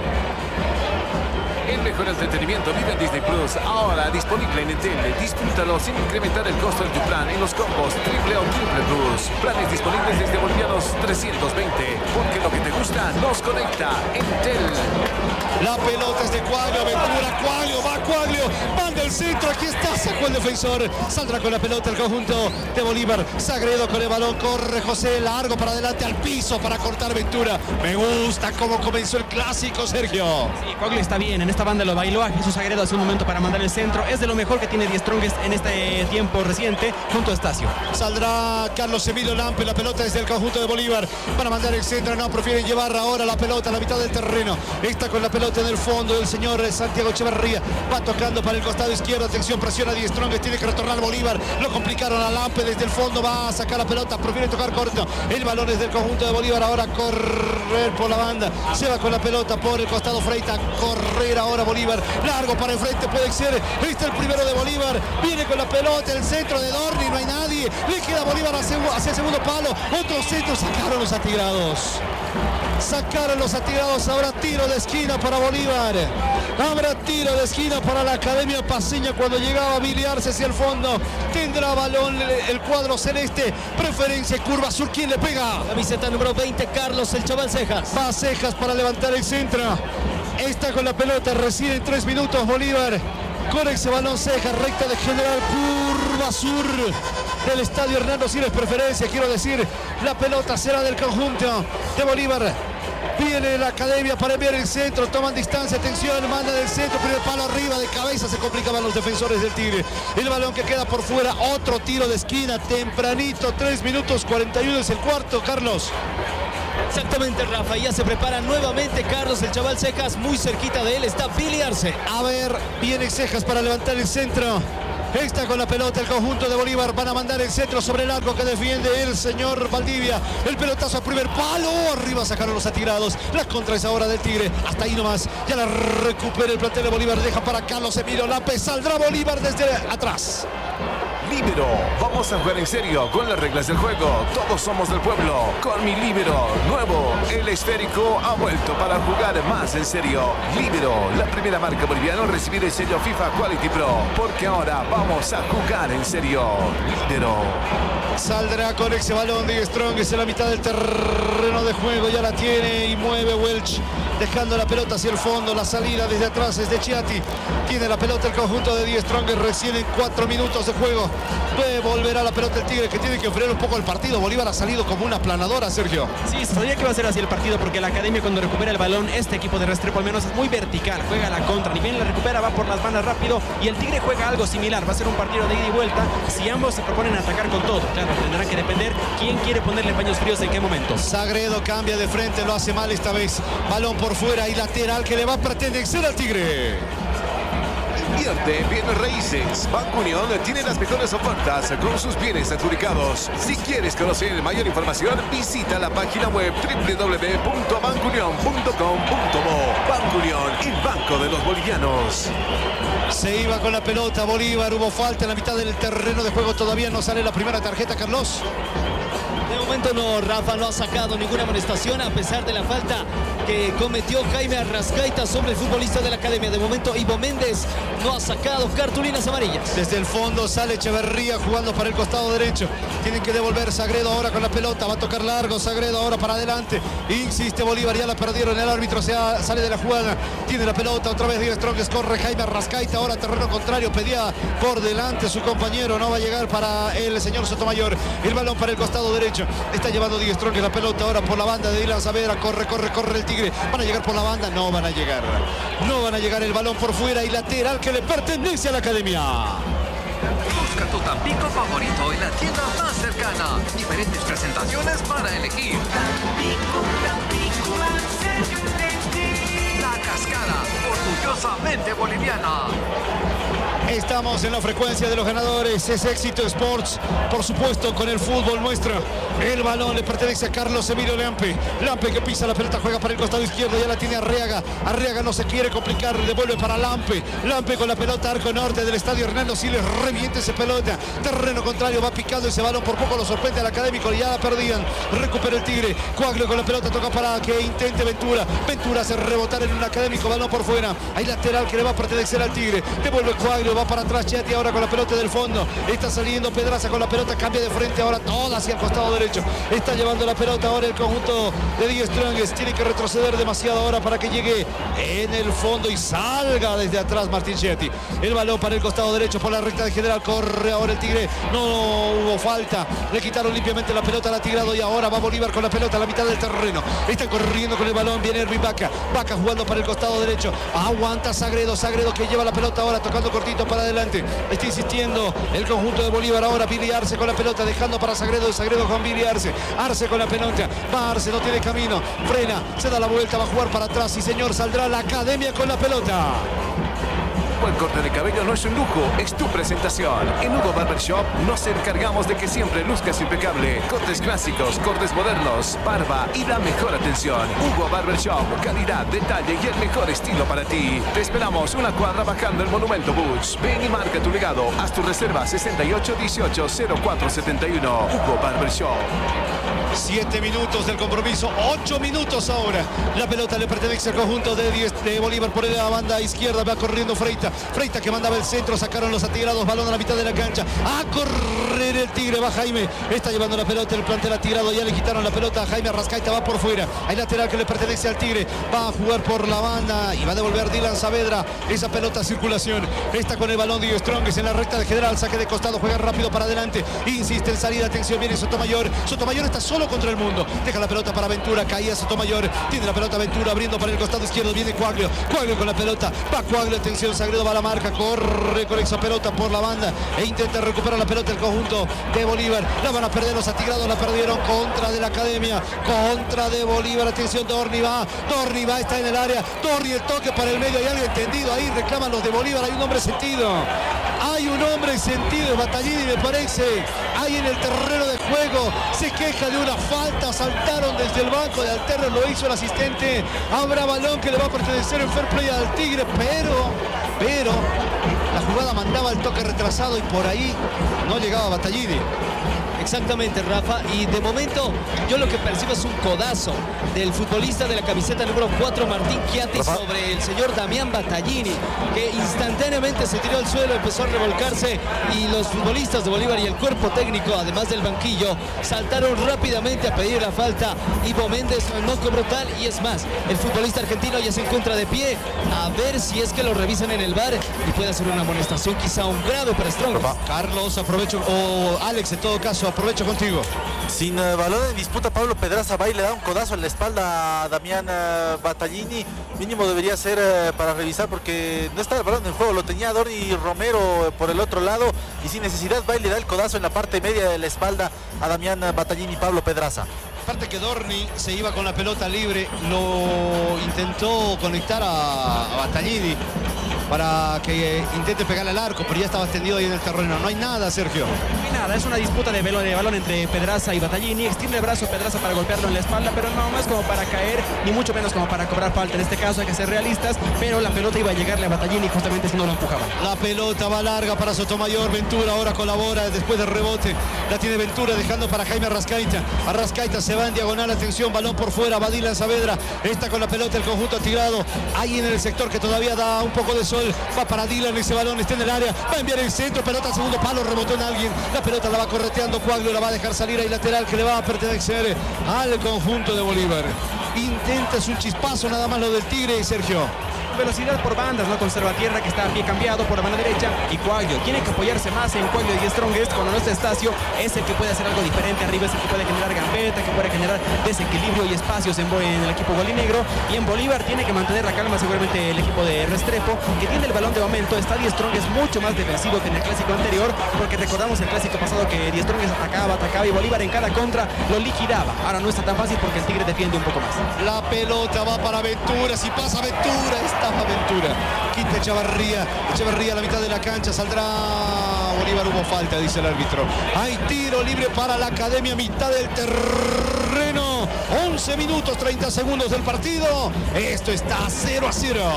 El mejor entretenimiento vive en Disney Plus. Ahora disponible en Entel. Disfrútalo sin incrementar el costo de tu plan en los combos triple o triple plus. Planes disponibles desde bolivianos 320. Porque lo que te gusta nos conecta. Entel. La pelota es de Quaglio. Ventura, Quaglio, va Quaglio. Manda el centro. Aquí está. Sacó el defensor. Saldrá con la pelota el conjunto de Bolívar. Sagredo con el balón. Corre José. Largo para adelante al piso para cortar Ventura. Me gusta cómo comenzó el clásico, Sergio. Sí, Quaglio está bien. En esta banda lo bailó a Jesús Sagredo hace un momento para mandar el centro. Es de lo mejor que tiene Die Strongest en este tiempo reciente junto a Estacio. Saldrá Carlos Emilio Lampe, la pelota desde el conjunto de Bolívar. Van a mandar el centro, no, prefieren llevar ahora la pelota a la mitad del terreno. Está con la pelota en el fondo el señor Santiago Echeverría. Va tocando para el costado izquierdo. Atención, presiona Die Strongest, tiene que retornar Bolívar. Lo complicaron a Lampe desde el fondo, va a sacar la pelota, prefiere tocar corto. El balón es del conjunto de Bolívar, ahora correr por la banda. Se va con la pelota por el costado Freita. Correr ahora Bolívar, largo para el frente, puede ser. Este el primero de Bolívar. Viene con la pelota, el centro de Dorni, no hay nadie. Le queda Bolívar hacia el segundo palo. Otro centro, sacaron los atigrados. Sacaron los atigrados, habrá tiro de esquina para Bolívar. Habrá tiro de esquina para la Academia Paceña cuando llegaba a biliarse hacia el fondo. Tendrá balón el cuadro celeste. Preferencia curva sur. ¿Quién le pega? Camiseta número 20, Carlos el Chaval Cejas. Va Cejas para levantar el centro. Está con la pelota, recibe en 3 minutos Bolívar. Con ese balón Cejas, recta de General, curva sur del estadio Hernando Siles. Preferencia, quiero decir, la pelota será del conjunto de Bolívar. Viene la Academia para enviar el centro, toman distancia, atención, manda del centro, primer palo arriba, de cabeza, se complicaban los defensores del Tigre. El balón que queda por fuera, otro tiro de esquina, tempranito, 3 minutos 41 es el cuarto, Carlos. Exactamente, Rafa, ya se prepara nuevamente Carlos el Chaval Cejas, muy cerquita de él está Billy Arce. A ver, viene Cejas para levantar el centro. Está con la pelota el conjunto de Bolívar. Van a mandar el centro sobre el arco que defiende el señor Valdivia. El pelotazo al primer palo. Arriba sacaron los atirados. La contra es ahora del Tigre. Hasta ahí nomás. Ya la recupera el plantel de Bolívar. Deja para Carlos Emilio Lampe. Saldrá Bolívar desde atrás. Líbero, vamos a jugar en serio con las reglas del juego. Todos somos del pueblo. Con mi Líbero nuevo, el esférico ha vuelto para jugar más en serio. Líbero, la primera marca boliviana en recibir el sello FIFA Quality Pro. Porque ahora vamos a jugar en serio. Líbero. Saldrá con ese balón de Strong, es en la mitad del terreno de juego, ya la tiene y mueve Welch, dejando la pelota hacia el fondo, la salida desde atrás es de Chiati, tiene la pelota el conjunto de Die Strong, recién en 4 minutos de juego, volverá la pelota el Tigre que tiene que frenar un poco el partido. Bolívar ha salido como una planadora, Sergio. Sí, sabía que iba a ser así el partido porque la Academia cuando recupera el balón, este equipo de Restrepo al menos es muy vertical, juega a la contra, ni bien la recupera, va por las bandas rápido y el Tigre juega algo similar, va a ser un partido de ida y vuelta, si ambos se proponen atacar con todo, claro, tendrán que depender quién quiere ponerle paños fríos en qué momento. Sagredo cambia de frente, lo hace mal esta vez, balón por fuera y lateral que le va a pretender ser al Tigre. Invierte en bienes raíces. Banco Unión tiene las mejores ofertas con sus bienes adjudicados. Si quieres conocer mayor información, visita la página web www.bancounion.com.bo. Banco Unión, el banco de los bolivianos. Se iba con la pelota Bolívar, hubo falta en la mitad del terreno de juego, todavía no sale la primera tarjeta, Carlos. De momento no, Rafa no ha sacado ninguna amonestación a pesar de la falta que cometió Jaime Arrascaita sobre el futbolista de la Academia. De momento Ivo Méndez no ha sacado cartulinas amarillas. Desde el fondo sale Echeverría jugando para el costado derecho. Tienen que devolver Sagredo ahora con la pelota. Va a tocar largo Sagredo ahora para adelante. Insiste Bolívar, ya la perdieron. El árbitro sale de la jugada. Tiene la pelota otra vez Die Strong. Corre Jaime Arrascaita. Ahora terreno contrario. Pedía por delante su compañero. No va a llegar para el señor Sotomayor. El balón para el costado derecho. Está llevando Die Strong la pelota ahora por la banda de Dylan Saavedra. Corre el Tigre. Van a llegar por la banda. No van a llegar. No van a llegar. El balón por fuera y lateral que le pertenece a la Academia. Busca tu Tampico favorito en la tienda más cercana. Diferentes presentaciones para elegir. Tampico, la Cascada, orgullosamente boliviana. Estamos en la frecuencia de los ganadores, es Éxito Sports, por supuesto con el fútbol nuestro. El balón le pertenece a Carlos Emilio Lampe. Lampe que pisa la pelota, juega para el costado izquierdo, ya la tiene Arriaga. Arriaga no se quiere complicar, devuelve para Lampe. Lampe con la pelota, arco norte del estadio Hernando Siles, revienta esa pelota. Terreno contrario, va picando ese balón, por poco lo sorprende al Académico, ya la perdían. Recupera el Tigre, Coaglio con la pelota, toca para que intente Ventura. Ventura hace rebotar en un Académico, balón por fuera. Hay lateral que le va a pertenecer al Tigre. Devuelve Coaglio, va para atrás Chiati ahora con la pelota del fondo. Está saliendo Pedraza con la pelota, cambia de frente ahora toda hacia el costado derecho. Está llevando la pelota ahora el conjunto de Die Strongest. Tiene que retroceder demasiado ahora para que llegue en el fondo y salga desde atrás Martín Chiati. El balón para el costado derecho por la recta de general. Corre ahora el Tigre. No hubo falta. Le quitaron limpiamente la pelota al Tigrado y ahora va Bolívar con la pelota a la mitad del terreno. Está corriendo con el balón. Viene Erwin Vaca. Vaca jugando para el costado derecho. Aguanta Sagredo. Sagredo que lleva la pelota ahora tocando cortito para adelante. Está insistiendo el conjunto de Bolívar ahora. Billy Arce con la pelota dejando para Sagredo. Sagredo con Billy Arce. Arce con la pelota. Va Arce, no tiene camino. Frena. Se da la vuelta. Va a jugar para atrás. Sí, señor. Saldrá la academia con la pelota. Buen corte de cabello no es un lujo, es tu presentación. En Hugo Barbershop nos encargamos de que siempre luzcas impecable. Cortes clásicos, cortes modernos, barba y la mejor atención. Hugo Barbershop, calidad, detalle y el mejor estilo para ti. Te esperamos una cuadra bajando el Monumento Butch. Ven y marca tu legado. Haz tu reserva 6818-0471. Hugo Barbershop. 7 minutos del compromiso, 8 minutos ahora. La pelota le pertenece al conjunto de Bolívar por la banda izquierda. Va corriendo Freita. Freita que mandaba el centro. Sacaron los atigrados. Balón a la mitad de la cancha. A correr el Tigre. Va Jaime. Está llevando la pelota el plantel atigrado. Ya le quitaron la pelota a Jaime Arrascaita. Va por fuera. Hay lateral que le pertenece al Tigre. Va a jugar por la banda y va a devolver Dylan Saavedra esa pelota a circulación. Está con el balón Die Strongest en la recta de general. Saque de costado. Juega rápido para adelante. Insiste en salida. Atención. Viene Sotomayor. Sotomayor está solo contra el mundo. Deja la pelota para Ventura. Caía Sotomayor. Tiene la pelota Ventura abriendo para el costado izquierdo. Viene Cuaglio. Cuaglio con la pelota. Va Cuaglio. Atención. Sagredo va a la marca. Corre con esa pelota por la banda e intenta recuperar la pelota el conjunto de Bolívar. La van a perder los atigrados. La perdieron contra de la academia. Contra de Bolívar. Atención. Dorni va. Dorni va. Está en el área. Dorni el toque para el medio. Hay algo entendido ahí. Reclaman los de Bolívar. Hay un hombre sentido. Hay un hombre sentido. Batallini me parece. Hay en el terreno de juego. Se queja de una falta. Saltaron desde el banco de Alterno. Lo hizo el asistente. Habrá balón que le va a pertenecer en fair play al Tigre. Pero la jugada mandaba el toque retrasado y por ahí no llegaba Batallini. Exactamente, Rafa, y de momento yo lo que percibo es un codazo del futbolista de la camiseta número 4, Martín Chiati, sobre el señor Damián Battaglini, que instantáneamente se tiró al suelo, empezó a revolcarse y los futbolistas de Bolívar y el cuerpo técnico, además del banquillo, saltaron rápidamente a pedir la falta. Ivo Méndez no cobró tal, y es más, el futbolista argentino ya se encuentra de pie a ver si es que lo revisan en el VAR y puede hacer una amonestación, quizá un grado para Strong. Carlos, aprovecho, o Alex en todo caso, aprovecho contigo. Sin balón en disputa, Pablo Pedraza va y le da un codazo en la espalda a Damián Battaglini. Mínimo debería ser para revisar porque no está el balón en juego. Lo tenía Dorni Romero por el otro lado y sin necesidad va y le da el codazo en la parte media de la espalda a Damián Battaglini. Pablo Pedraza. Aparte que Dorni se iba con la pelota libre, lo intentó conectar a Battaglini para que intente pegarle al arco, pero ya estaba extendido ahí en el terreno. No hay nada, Sergio. No hay nada, es una disputa de balón entre Pedraza y Battaglini. Extiende el brazo Pedraza para golpearlo en la espalda, pero no es como para caer, ni mucho menos como para cobrar falta. En este caso hay que ser realistas, pero la pelota iba a llegarle a Battaglini justamente si no lo empujaba. La pelota va larga para Sotomayor. Ventura ahora colabora después del rebote. La tiene Ventura dejando para Jaime Arrascaita. Arrascaita se va en diagonal. Atención, balón por fuera. Va Dylan Saavedra. Está con la pelota el conjunto atigrado. Ahí en el sector que todavía da un poco de sol. Va para Dylan, ese balón está en el área. Va a enviar el centro. Pelota al segundo palo. Rebotó en alguien. La pelota la va correteando Cuaglio. La va a dejar salir ahí lateral que le va a pertenecer al conjunto de Bolívar. Intenta su chispazo nada más lo del Tigre, Sergio. Velocidad por bandas, no conserva tierra, que está a pie cambiado por la mano derecha, y Cuaglio tiene que apoyarse más en Cuaglio y Strongest. Cuando no está Estacio, es el que puede hacer algo diferente arriba, es el que puede generar gambeta, que puede generar desequilibrio y espacios en el equipo bolinegro. Y en Bolívar tiene que mantener la calma seguramente el equipo de Restrepo, que tiene el balón de momento. Está Die Strongest mucho más defensivo que en el clásico anterior, porque recordamos el clásico pasado que Die Strongest atacaba y Bolívar en cada contra lo liquidaba. Ahora no está tan fácil porque el Tigre defiende un poco más. La pelota va para Ventura. Si pasa Ventura, está Ventura. Quita Echeverría a la mitad de la cancha. Saldrá Bolívar. Hubo falta, dice el árbitro. Hay tiro libre para la academia, mitad del terreno. 11 minutos 30 segundos del partido. Esto está 0-0.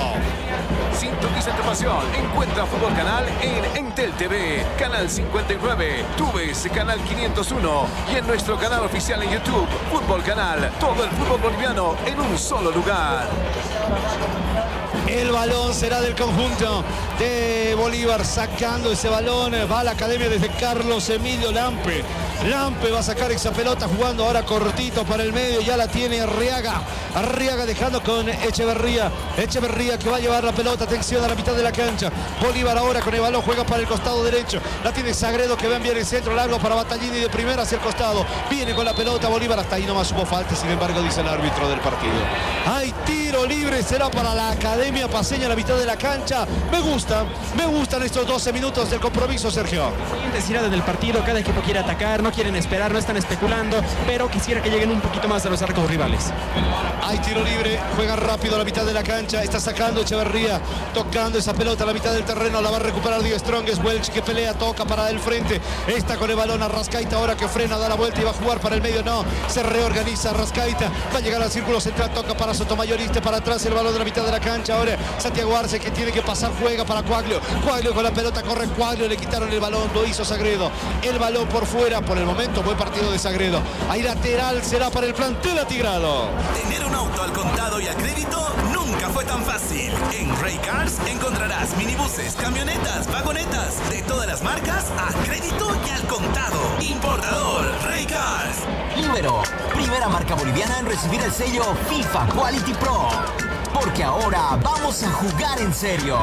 Sintoniza tu pasión. Encuentra Fútbol Canal en Entel TV, Canal 59, Tuves, Canal 501 y en nuestro canal oficial en YouTube, Fútbol Canal. Todo el fútbol boliviano en un solo lugar. El balón será del conjunto de Bolívar, sacando ese balón. Va a la academia desde Carlos Emilio Lampe. Lampe va a sacar esa pelota, jugando ahora cortito para el medio. Ya la tiene Arriaga. Arriaga dejando con Echeverría. Echeverría que va a llevar la pelota. Atención a la mitad de la cancha. Bolívar ahora con el balón, juega para el costado derecho. La tiene Sagredo que va a enviar el centro largo para Battaglini de primera hacia el costado. Viene con la pelota Bolívar. Hasta ahí nomás hubo falta, sin embargo, dice el árbitro del partido. Hay tiro libre, será para la Academia Paceña a la mitad de la cancha. Me gustan estos 12 minutos del compromiso, Sergio. Muy indecisión del partido, cada equipo quiere atacar, no quieren esperar, no están especulando, pero quisiera que lleguen un poquito más a los arcos rivales. Hay tiro libre, juega rápido a la mitad de la cancha, está sacando Echeverría, tocando esa pelota a la mitad del terreno, la va a recuperar Die Strongest. Welch que pelea, toca para el frente, está con el balón Arrascaita ahora que frena, da la vuelta y va a jugar para el medio, no, se reorganiza Arrascaita, va a llegar al círculo central, toca para Sotomayoriste, para atrás el balón de la mitad de la cancha, ahora Santiago Arce que tiene que pasar, juega para Quaglio, Quaglio con la pelota, corre Quaglio, le quitaron el balón, lo hizo Sagredo, el balón por fuera, por el momento buen partido de Sagredo, ahí lateral será para el plantel atigrado. Tener un auto al contado y a crédito nunca fue tan fácil. En Ray Cars encontrarás minibuses, camionetas, vagonetas de todas las marcas a crédito y al contado. Importador Ray Cars. Libero, primera marca boliviana en recibir el sello FIFA Quality Pro. Porque ahora vamos a jugar en serio.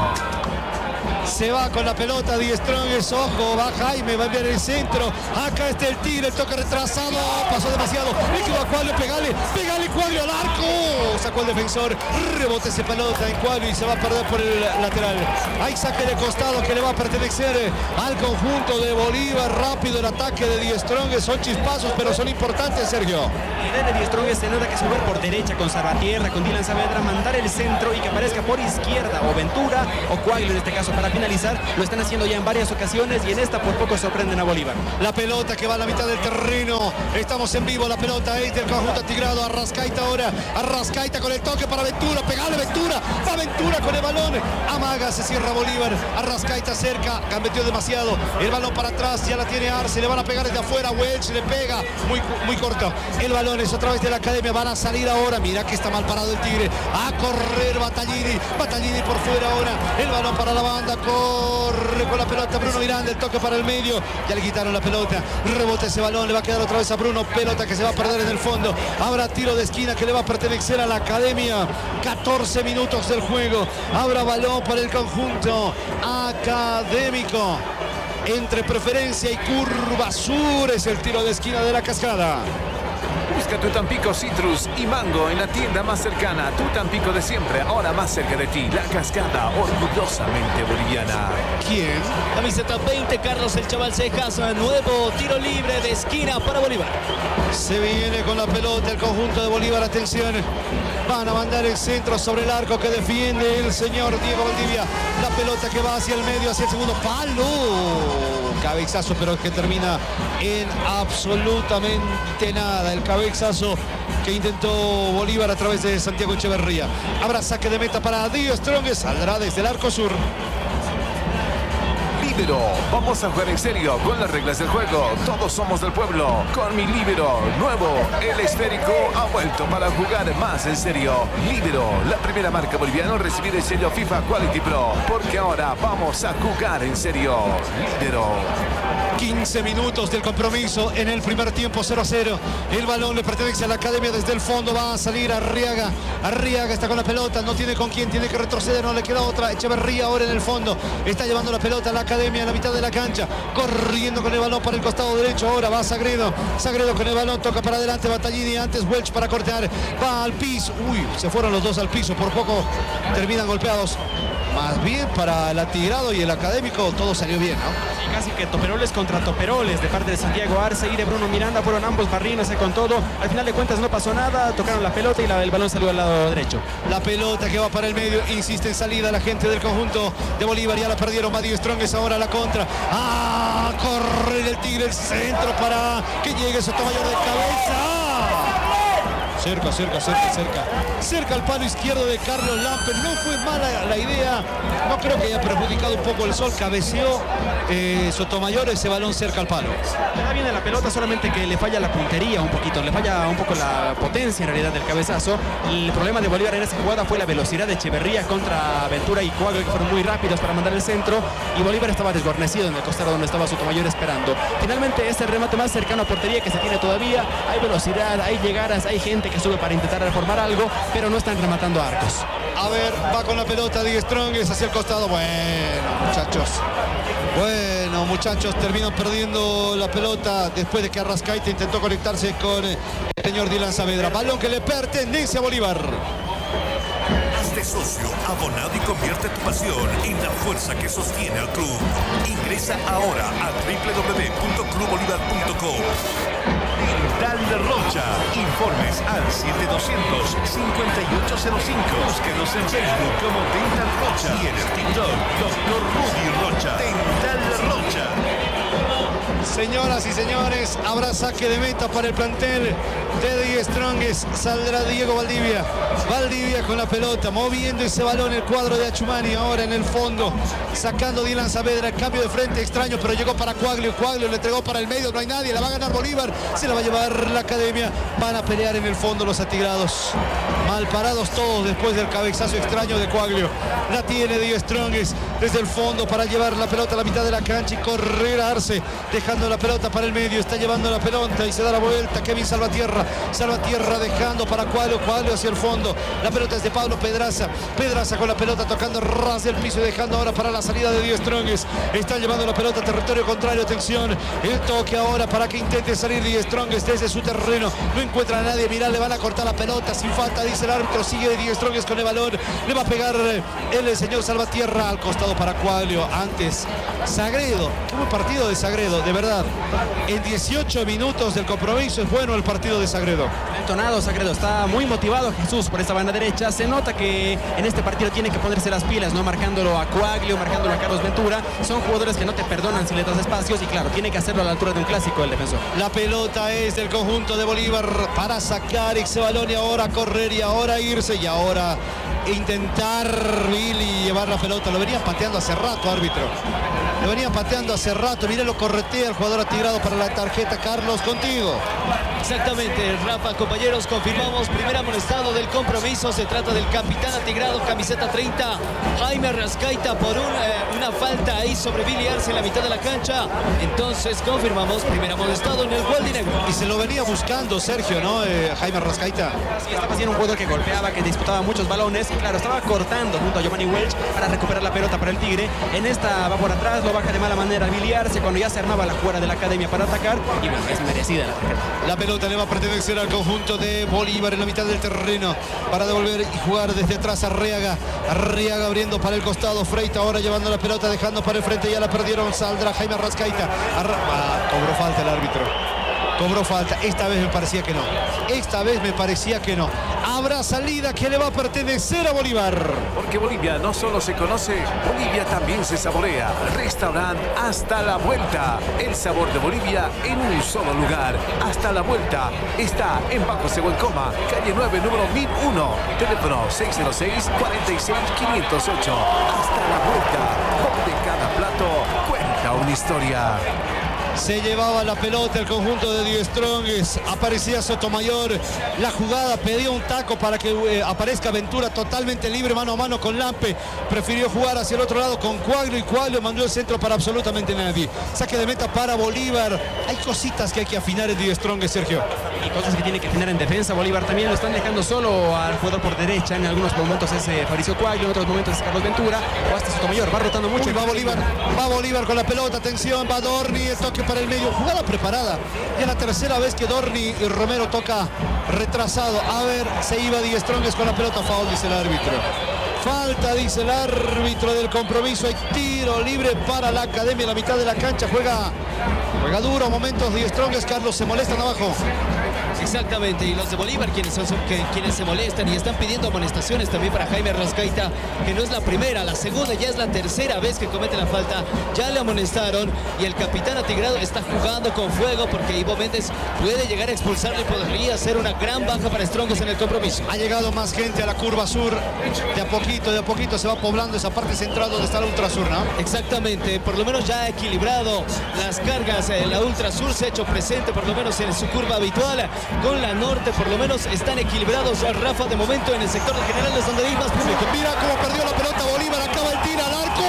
Se va con la pelota Die Strongest, ojo, va Jaime, va a enviar el centro, acá está el tiro, el toque retrasado, pasó demasiado, le quedó a Quaglio, pegale Quaglio al arco, sacó el defensor, rebote esa pelota en Quaglio y se va a perder por el lateral. Hay saque de costado que le va a pertenecer al conjunto de Bolívar, rápido el ataque de Die Strongest, son chispazos pero son importantes, Sergio. La idea de Die Strongest se nota que es jugar por derecha con Salvatierra, con Dylan Saavedra, mandar el centro y que aparezca por izquierda o Ventura o Quaglio en este caso para finalizar, lo están haciendo ya en varias ocasiones y en esta por poco sorprenden a Bolívar. La pelota que va a la mitad del terreno, estamos en vivo, la pelota es del conjunto atigrado, Arrascaita ahora, Arrascaita con el toque para Ventura, pegale Ventura, va Ventura con el balón, amaga, se cierra Bolívar, Arrascaita cerca, gambeteó demasiado, el balón para atrás, ya la tiene Arce, le van a pegar desde afuera, Welch le pega, muy corto, el balón es otra vez de la academia, van a salir ahora, mira que está mal parado el Tigre, a correr Battaglini por fuera ahora, el balón para la banda, corre con la pelota Bruno Miranda, el toque para el medio, ya le quitaron la pelota, rebota ese balón, le va a quedar otra vez a Bruno, pelota que se va a perder en el fondo, habrá tiro de esquina que le va a pertenecer a la academia, 14 minutos del juego, habrá balón para el conjunto académico, entre preferencia y curva sur es el tiro de esquina de la Cascada. Busca tu Tampico Citrus y Mango en la tienda más cercana. Tu Tampico de siempre, ahora más cerca de ti. La Cascada, orgullosamente boliviana. ¿Quién? Camiseta 20, Carlos el Chaval Cejas. Nuevo tiro libre de esquina para Bolívar. Se viene con la pelota el conjunto de Bolívar. Atención. Van a mandar el centro sobre el arco que defiende el señor Diego Valdivia. La pelota que va hacia el medio, hacia el segundo palo. Cabezazo, pero que termina en absolutamente nada. El cabezazo que intentó Bolívar a través de Santiago Echeverría. Habrá saque de meta para Die Strongest. Saldrá desde el arco sur. Líbero, vamos a jugar en serio con las reglas del juego. Todos somos del pueblo. Con mi Líbero nuevo, el esférico ha vuelto para jugar más en serio. Líbero, la primera marca boliviana en recibir el sello FIFA Quality Pro. Porque ahora vamos a jugar en serio. Líbero. 15 minutos del compromiso en el primer tiempo, 0-0. El balón le pertenece a la academia desde el fondo. Va a salir Arriaga. Arriaga está con la pelota, no tiene con quién, tiene que retroceder, no le queda otra. Echeverría ahora en el fondo. Está llevando la pelota a la academia en la mitad de la cancha. Corriendo con el balón para el costado derecho. Ahora va Sagredo. Sagredo con el balón, toca para adelante Battaglini. Antes Welch para cortar. Va al piso. Uy, se fueron los dos al piso. Por poco terminan golpeados. Más bien para el atigrado y el académico todo salió bien, ¿no? Sí, casi que toperoles contra toperoles de parte de Santiago Arce y de Bruno Miranda. Fueron ambos barriéndose con todo. Al final de cuentas no pasó nada. Tocaron la pelota y el balón salió al lado derecho. La pelota que va para el medio. Insiste en salida la gente del conjunto de Bolívar. Ya la perdieron. Va Die Strongest ahora la contra. ¡Ah! Corre el Tigre. El centro para que llegue Sotomayor de cabeza. Cerca al palo izquierdo de Carlos Lampe. No fue mala la idea. No creo que haya perjudicado un poco el sol. Cabeceó Sotomayor ese balón cerca al palo. Está bien la pelota, solamente que le falla la puntería un poquito. Le falla un poco la potencia en realidad del cabezazo. El problema de Bolívar en esa jugada fue la velocidad de Echeverría contra Ventura y Coaglio, que fueron muy rápidos para mandar el centro. Y Bolívar estaba desguarnecido en el costado donde estaba Sotomayor esperando. Finalmente es el remate más cercano a portería que se tiene todavía. Hay velocidad, hay llegadas, hay gente que sube para intentar reformar algo, pero no están rematando arcos. A ver, va con la pelota Die Strongest hacia el costado. Bueno, muchachos, terminan perdiendo la pelota después de que Arrascaita intentó conectarse con el señor Dylan Saavedra. Balón que le pertenece a Bolívar. Hazte socio, abonado y convierte tu pasión en la fuerza que sostiene al club. Ingresa ahora a www.clubbolívar.com. Dental Rocha. Informes al 7200-5805. Búsquenos en Facebook como Dental Rocha y en el TikTok Dr. Rudy Rocha. Dental Rocha. Señoras y señores, habrá saque de meta para el plantel de Die Strongest. Saldrá Diego Valdivia. Valdivia con la pelota, moviendo ese balón el cuadro de Achumani. Ahora en el fondo, sacando Dylan Saavedra. Cambio de frente extraño, pero llegó para Coaglio. Coaglio le entregó para el medio, no hay nadie. La va a ganar Bolívar, se la va a llevar la Academia. Van a pelear en el fondo los atigrados. Mal parados todos después del cabezazo extraño de Coaglio. La tiene Die Strongest desde el fondo para llevar la pelota a la mitad de la cancha y correr a Arce, dejando la pelota para el medio. Está llevando la pelota y se da la vuelta Kevin Salvatierra dejando para Coaglio hacia el fondo. La pelota es de Pablo Pedraza con la pelota tocando ras del piso y dejando ahora para la salida de Die Strongest. Está llevando la pelota a territorio contrario. Atención, el toque ahora para que intente salir Die Strongest desde su terreno. No encuentra a nadie. Mirá, le van a cortar la pelota sin falta, dice el árbitro. Sigue Die Strongest con el balón. Le va a pegar el señor Salvatierra al costado para Coaglio. Antes Sagredo, un partido de Sagredo, de verdad. En 18 minutos del compromiso es bueno el partido de Sagredo. Entonado Sagredo, está muy motivado Jesús por esta banda derecha. Se nota que en este partido tiene que ponerse las pilas, ¿no? Marcándolo a Coaglio, marcándolo a Carlos Ventura. Son jugadores que no te perdonan si le das espacios y claro, tiene que hacerlo a la altura de un clásico el defensor. La pelota es del conjunto de Bolívar para sacar ese balón y ahora correr y ahora irse y ahora intentar Billy llevar la pelota. Lo venían pateando hace rato, árbitro. Lo venían pateando hace rato. Mire, lo corretea el jugador atigrado para la tarjeta. Carlos, contigo. Exactamente, Rafa, compañeros, confirmamos primer amonestado del compromiso. Se trata del capitán atigrado, camiseta 30, Jaime Arrascaita, por una falta ahí sobre Billy Arce en la mitad de la cancha. Entonces confirmamos primer amonestado en el Gualdinegro. Y se lo venía buscando Sergio, ¿no? Jaime Arrascaita. Sí, estaba siendo un jugador que golpeaba, que disputaba muchos balones y claro, estaba cortando junto a Giovanni Welch para recuperar la pelota para el Tigre. En esta va por atrás, lo baja de mala manera Billy Arce cuando ya se armaba la jugada de la Academia para atacar y bueno, es merecida la tarjeta. La pelota le va a pertenecer al conjunto de Bolívar en la mitad del terreno para devolver y jugar desde atrás a Arriaga. Arriaga abriendo para el costado, Freita ahora llevando la pelota, dejando para el frente, ya la perdieron, saldrá Jaime Arrascaita. Cobró falta el árbitro. Cobró falta, esta vez me parecía que no. Esta vez me parecía que no. Habrá salida que le va a pertenecer a Bolívar. Porque Bolivia no solo se conoce, Bolivia también se saborea. Restaurante Hasta la Vuelta. El sabor de Bolivia en un solo lugar. Hasta la Vuelta está en Bajo Seguelcoma, calle 9, número 1001. Teléfono 606-46508. Hasta la Vuelta, donde cada plato cuenta una historia. Se llevaba la pelota el conjunto de Die Strongest. Aparecía Sotomayor. La jugada pedía un taco para que aparezca Ventura totalmente libre mano a mano con Lampe. Prefirió jugar hacia el otro lado con Coaglio y Coaglio mandó el centro para absolutamente nadie. Saque de meta para Bolívar. Hay cositas que hay que afinar en Die Strongest, Sergio. Y cosas que tiene que afinar en defensa. Bolívar también lo están dejando solo al jugador por derecha. En algunos momentos es Fabricio Coaglio, en otros momentos es Carlos Ventura o hasta Sotomayor. Va rotando mucho. Uy, va Bolívar con la pelota. Atención, va Dorni. El toque para el medio, jugada preparada. Ya la tercera vez que Dorni y Romero toca retrasado. A ver, se iba Die Strongest con la pelota. Foul, dice el árbitro. Falta, dice el árbitro del compromiso. Hay tiro libre para la Academia. En la mitad de la cancha juega Juega duro, momentos de Strongest, Carlos, se molestan abajo. Exactamente, y los de Bolívar quienes se molestan y están pidiendo amonestaciones también para Jaime Rascaita, que no es la primera, la segunda, ya es la tercera vez que comete la falta, ya le amonestaron y el capitán atigrado está jugando con fuego porque Ivo Méndez puede llegar a expulsarle y podría ser una gran baja para Strongest en el compromiso. Ha llegado más gente a la curva sur, de a poquito se va poblando esa parte central donde está la Ultra Sur, ¿no? Exactamente, por lo menos ya ha equilibrado las cargas, la Ultra Sur se ha hecho presente por lo menos en su curva habitual. Con la norte por lo menos están equilibrados, Rafa, de momento en el sector de generales donde hay más público. Mira cómo perdió la pelota Bolívar, acaba el tiro al arco.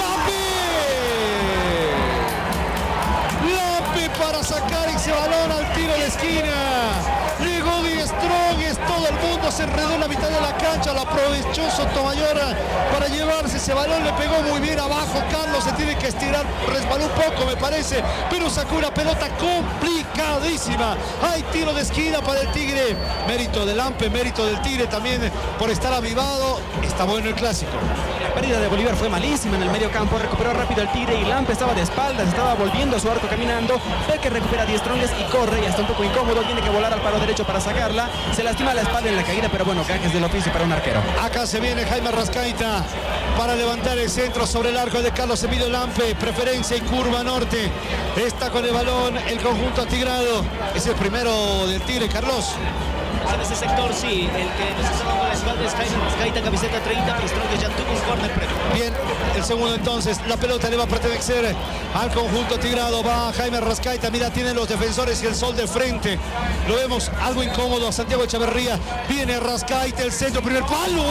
Lampe para sacar ese balón al tiro de esquina. Llegó Di Strongest, todo el mundo se enredó en la mitad de la cancha, lo aprovechó Sotomayor para llevarse ese balón, le pegó muy bien abajo, Carlos se tiene que estirar, resbaló un poco me parece, pero sacó una pelota complicadísima. Hay tiro de esquina para el Tigre, mérito del Lampe, mérito del Tigre también por estar avivado, está bueno el clásico. La pérdida de Bolívar fue malísima en el medio campo, recuperó rápido el Tigre y Lampe estaba de espaldas, estaba volviendo a su arco caminando, ve que recupera Di Strongest y corre y hasta un poco incómodo, tiene que volar al palo derecho para sacarla, se lastima la espalda en la caída, pero bueno, gajes del oficio para un arquero. Acá se viene Jaime Rascaita para levantar el centro sobre el arco de Carlos Emilio Lampe, preferencia y curva norte, está con el balón el conjunto atigrado, es el primero del Tigre, Carlos. En ese sector sí, el que nos está dando la espalda es Jaime Rascaita, camiseta 30, pero Strongest ya tuvo un córner previo. Bien, el segundo entonces, la pelota le va a pertenecer al conjunto atigrado, va Jaime Rascaita, mira, tienen los defensores y el sol de frente, lo vemos algo incómodo a Santiago Echeverría, viene Rascaita, el centro, primer palo,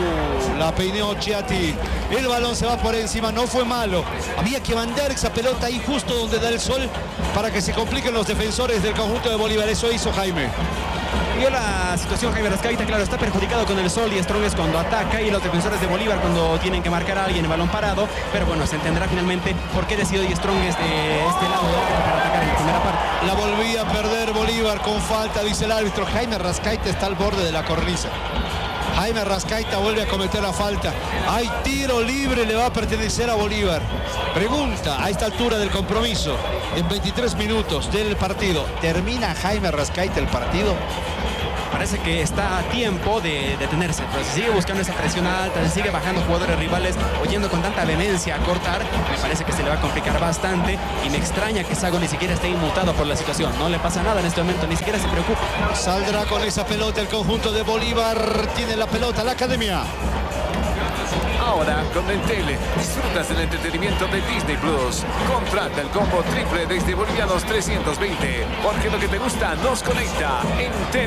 la peinó Chiati, el balón se va por encima, no fue malo, había que mandar esa pelota ahí justo donde da el sol para que se compliquen los defensores del conjunto de Bolívar, eso hizo Jaime. Vio la situación Jaime Rascaita, claro, está perjudicado con el sol y Strongest cuando ataca y los defensores de Bolívar cuando tienen que marcar a alguien en balón parado, pero bueno, se entenderá finalmente por qué decidió Di Strongest de este lado para atacar en la primera parte. La volvía a perder Bolívar con falta, dice el árbitro. Jaime Rascaita está al borde de la cornisa. Jaime Rascaita vuelve a cometer la falta. Hay tiro libre, le va a pertenecer a Bolívar. Pregunta a esta altura del compromiso, en 23 minutos del partido, ¿termina Jaime Rascaita el partido? Parece que está a tiempo de detenerse, pero si sigue buscando esa presión alta, si sigue bajando jugadores rivales, oyendo con tanta vehemencia a cortar, me parece que se le va a complicar bastante y me extraña que Sago ni siquiera esté inmutado por la situación. No le pasa nada en este momento, ni siquiera se preocupa. Saldrá con esa pelota el conjunto de Bolívar, tiene la pelota la academia. Ahora con Entel disfrutas del entretenimiento de Disney Plus. Contrata el combo triple desde bolivianos 320, porque lo que te gusta nos conecta. Entel.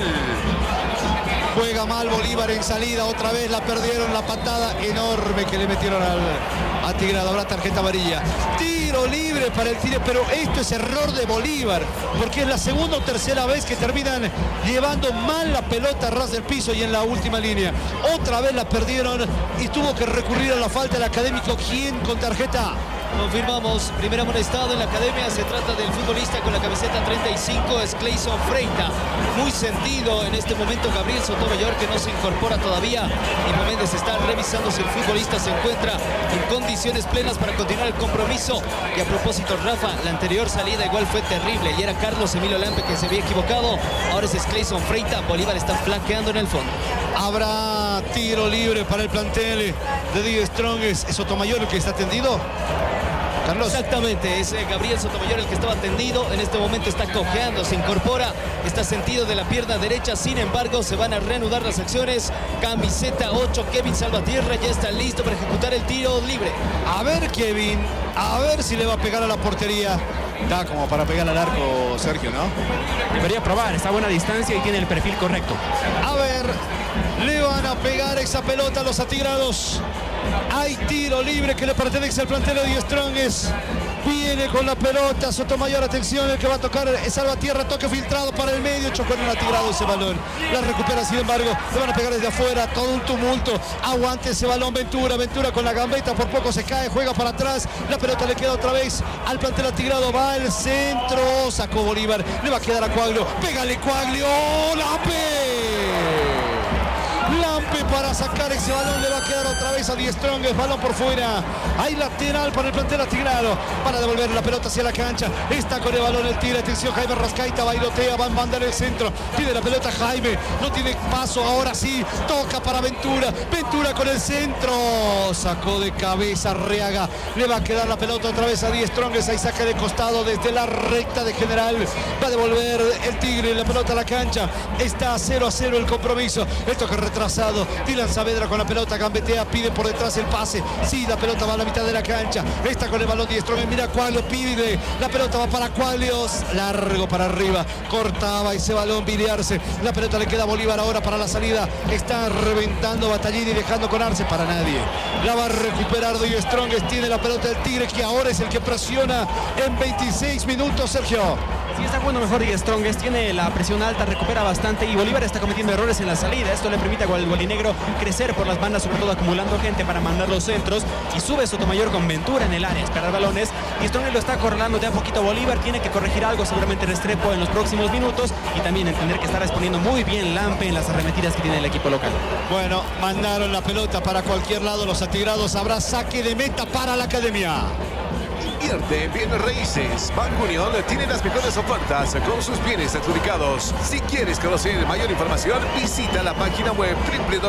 Juega mal Bolívar en salida, otra vez la perdieron, la patada enorme que le metieron al atigrado, habrá tarjeta amarilla. Tiro libre para el Tigre, pero esto es error de Bolívar, porque es la segunda o tercera vez que terminan llevando mal la pelota a ras del piso y en la última línea. Otra vez la perdieron y tuvo que recurrir a la falta del Académico. ¿Quién con tarjeta? Confirmamos, primer amonestado en la academia, se trata del futbolista con la camiseta 35, es Clayson Freita. Muy sentido en este momento Gabriel Sotomayor, que no se incorpora todavía. Ivo Méndez está revisando si el futbolista se encuentra en condiciones plenas para continuar el compromiso. Y a propósito, Rafa, la anterior salida igual fue terrible y era Carlos Emilio Lampe que se había equivocado. Ahora es Clayson Freita, Bolívar está flanqueando en el fondo. Habrá tiro libre para el plantel de Di Strongest. ¿Es Sotomayor el que está tendido? Carlos. Exactamente, es Gabriel Sotomayor el que estaba tendido, en este momento está cojeando, se incorpora, está sentido de la pierna derecha, sin embargo se van a reanudar las acciones. Camiseta 8, Kevin Salvatierra ya está listo para ejecutar el tiro libre. A ver Kevin, a ver si le va a pegar a la portería. Da como para pegar al arco Sergio, ¿no? Debería probar, está a buena distancia y tiene el perfil correcto. A ver, le van a pegar esa pelota a los atigrados. Hay tiro libre que le pertenece al plantel de Di Strongest. Viene con la pelota Sotomayor, atención, el que va a tocar es Salvatierra, toque filtrado para el medio, chocó en un atigrado ese balón. La recupera, sin embargo, le van a pegar desde afuera, todo un tumulto. Aguante ese balón Ventura, Ventura con la gambeta, por poco se cae, juega para atrás. La pelota le queda otra vez al plantel atigrado, va al centro, sacó Bolívar, le va a quedar a Coaglio, pégale Coaglio, ¡Lampe! Lampe para sacar ese balón, le va a quedar otra vez a Die Strongest, balón por fuera. Hay lateral para el plantel atigrado. Para devolver la pelota hacia la cancha. Está con el balón el Tigre. Atención, Jaime Rascaita, bailotea, va a mandar el centro. Pide la pelota Jaime, no tiene paso, ahora sí. Toca para Ventura. Ventura con el centro. Sacó de cabeza Arriaga. Le va a quedar la pelota otra vez a Die Strongest. Ahí saca de costado desde la recta de General. Va a devolver el Tigre la pelota a la cancha. Está 0-0 el compromiso. El toque retrasado. Dylan Saavedra con la pelota, gambetea, pide por detrás el pase. Sí, la pelota va a la mitad de la cancha. Está con el balón Die Strongest. Mira Quaglios, pide. La pelota va para Quaglios. Largo para arriba. Cortaba ese balón, videarse. La pelota le queda a Bolívar ahora para la salida. Está reventando Battaglini, dejando con Arce para nadie. La va a recuperar Die Strongest. Tiene la pelota del Tigre, que ahora es el que presiona en 26 minutos, Sergio. Sí, está jugando mejor Die Strongest, tiene la presión alta, recupera bastante y Bolívar está cometiendo errores en la salida. Esto le permite al Gualinegro crecer por las bandas, sobre todo acumulando gente para mandar los centros, y sube Sotomayor con Ventura en el área, esperar balones. Die Strongest lo está acorralando de a poquito a Bolívar, tiene que corregir algo seguramente Restrepo en los próximos minutos y también entender que está respondiendo muy bien Lampe en las arremetidas que tiene el equipo local. Bueno, mandaron la pelota para cualquier lado los atigrados, habrá saque de meta para la Academia. Invierte en bienes raíces. Banco Unión tiene las mejores ofertas con sus bienes adjudicados. Si quieres conocer mayor información, visita la página web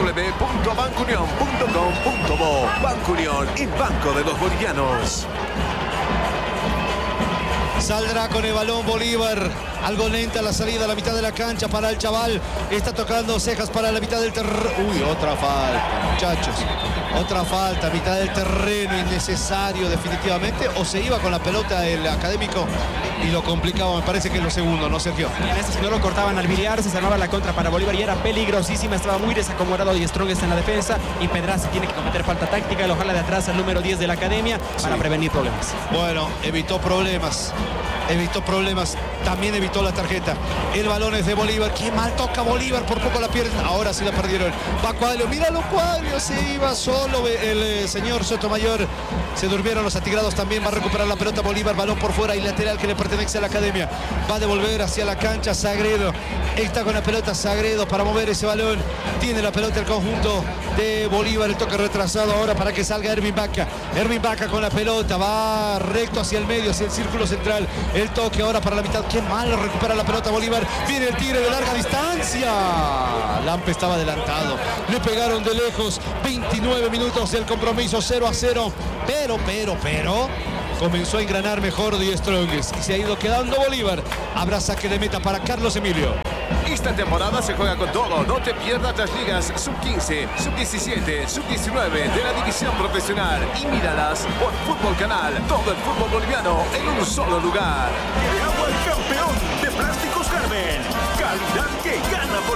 www.bancounion.com.bo. Banco Unión, el banco de los bolivianos. Saldrá con el balón Bolívar. Algo lenta la salida a la mitad de la cancha para el chaval. Está tocando cejas para la mitad del terreno. Uy, otra falta, muchachos. Otra falta, mitad del terreno, innecesario definitivamente. O se iba con la pelota el Académico y lo complicaba. Me parece que es lo segundo, ¿no, Sergio? En este, si no lo cortaban al videarse, se armaba la contra para Bolívar y era peligrosísima. Estaba muy desacomodado Die Strongest en la defensa y Pedraza tiene que cometer falta táctica. Lo jala de atrás al número 10 de la Academia para prevenir problemas. Bueno, evitó problemas. También evitó la tarjeta. El balón es de Bolívar. Qué mal toca Bolívar, por poco la pierden. Ahora sí la perdieron. Va Quaglios, míralo Quaglios, se iba solo el señor Sotomayor. Se durmieron los atigrados también. Va a recuperar la pelota Bolívar, balón por fuera y lateral que le pertenece a la Academia. Va a devolver hacia la cancha Sagredo. Está con la pelota Sagredo para mover ese balón. Tiene la pelota el conjunto de Bolívar. El toque retrasado ahora para que salga Ervin Vaca. Ervin Vaca con la pelota, va recto hacia el medio, hacia el círculo central. El toque ahora para la mitad. Qué mal recupera la pelota Bolívar. Viene el Tigre de larga distancia. Lampe estaba adelantado. Le pegaron de lejos. 29 minutos del compromiso, 0-0. Pero comenzó a engranar mejor Die Strongest y se ha ido quedando Bolívar. Habrá saque de meta para Carlos Emilio. Esta temporada se juega con todo. No te pierdas las ligas Sub-15, Sub-17, Sub-19 de la división profesional y míralas por Fútbol Canal. Todo el fútbol boliviano en un solo lugar. ¡Llegamos al campeón!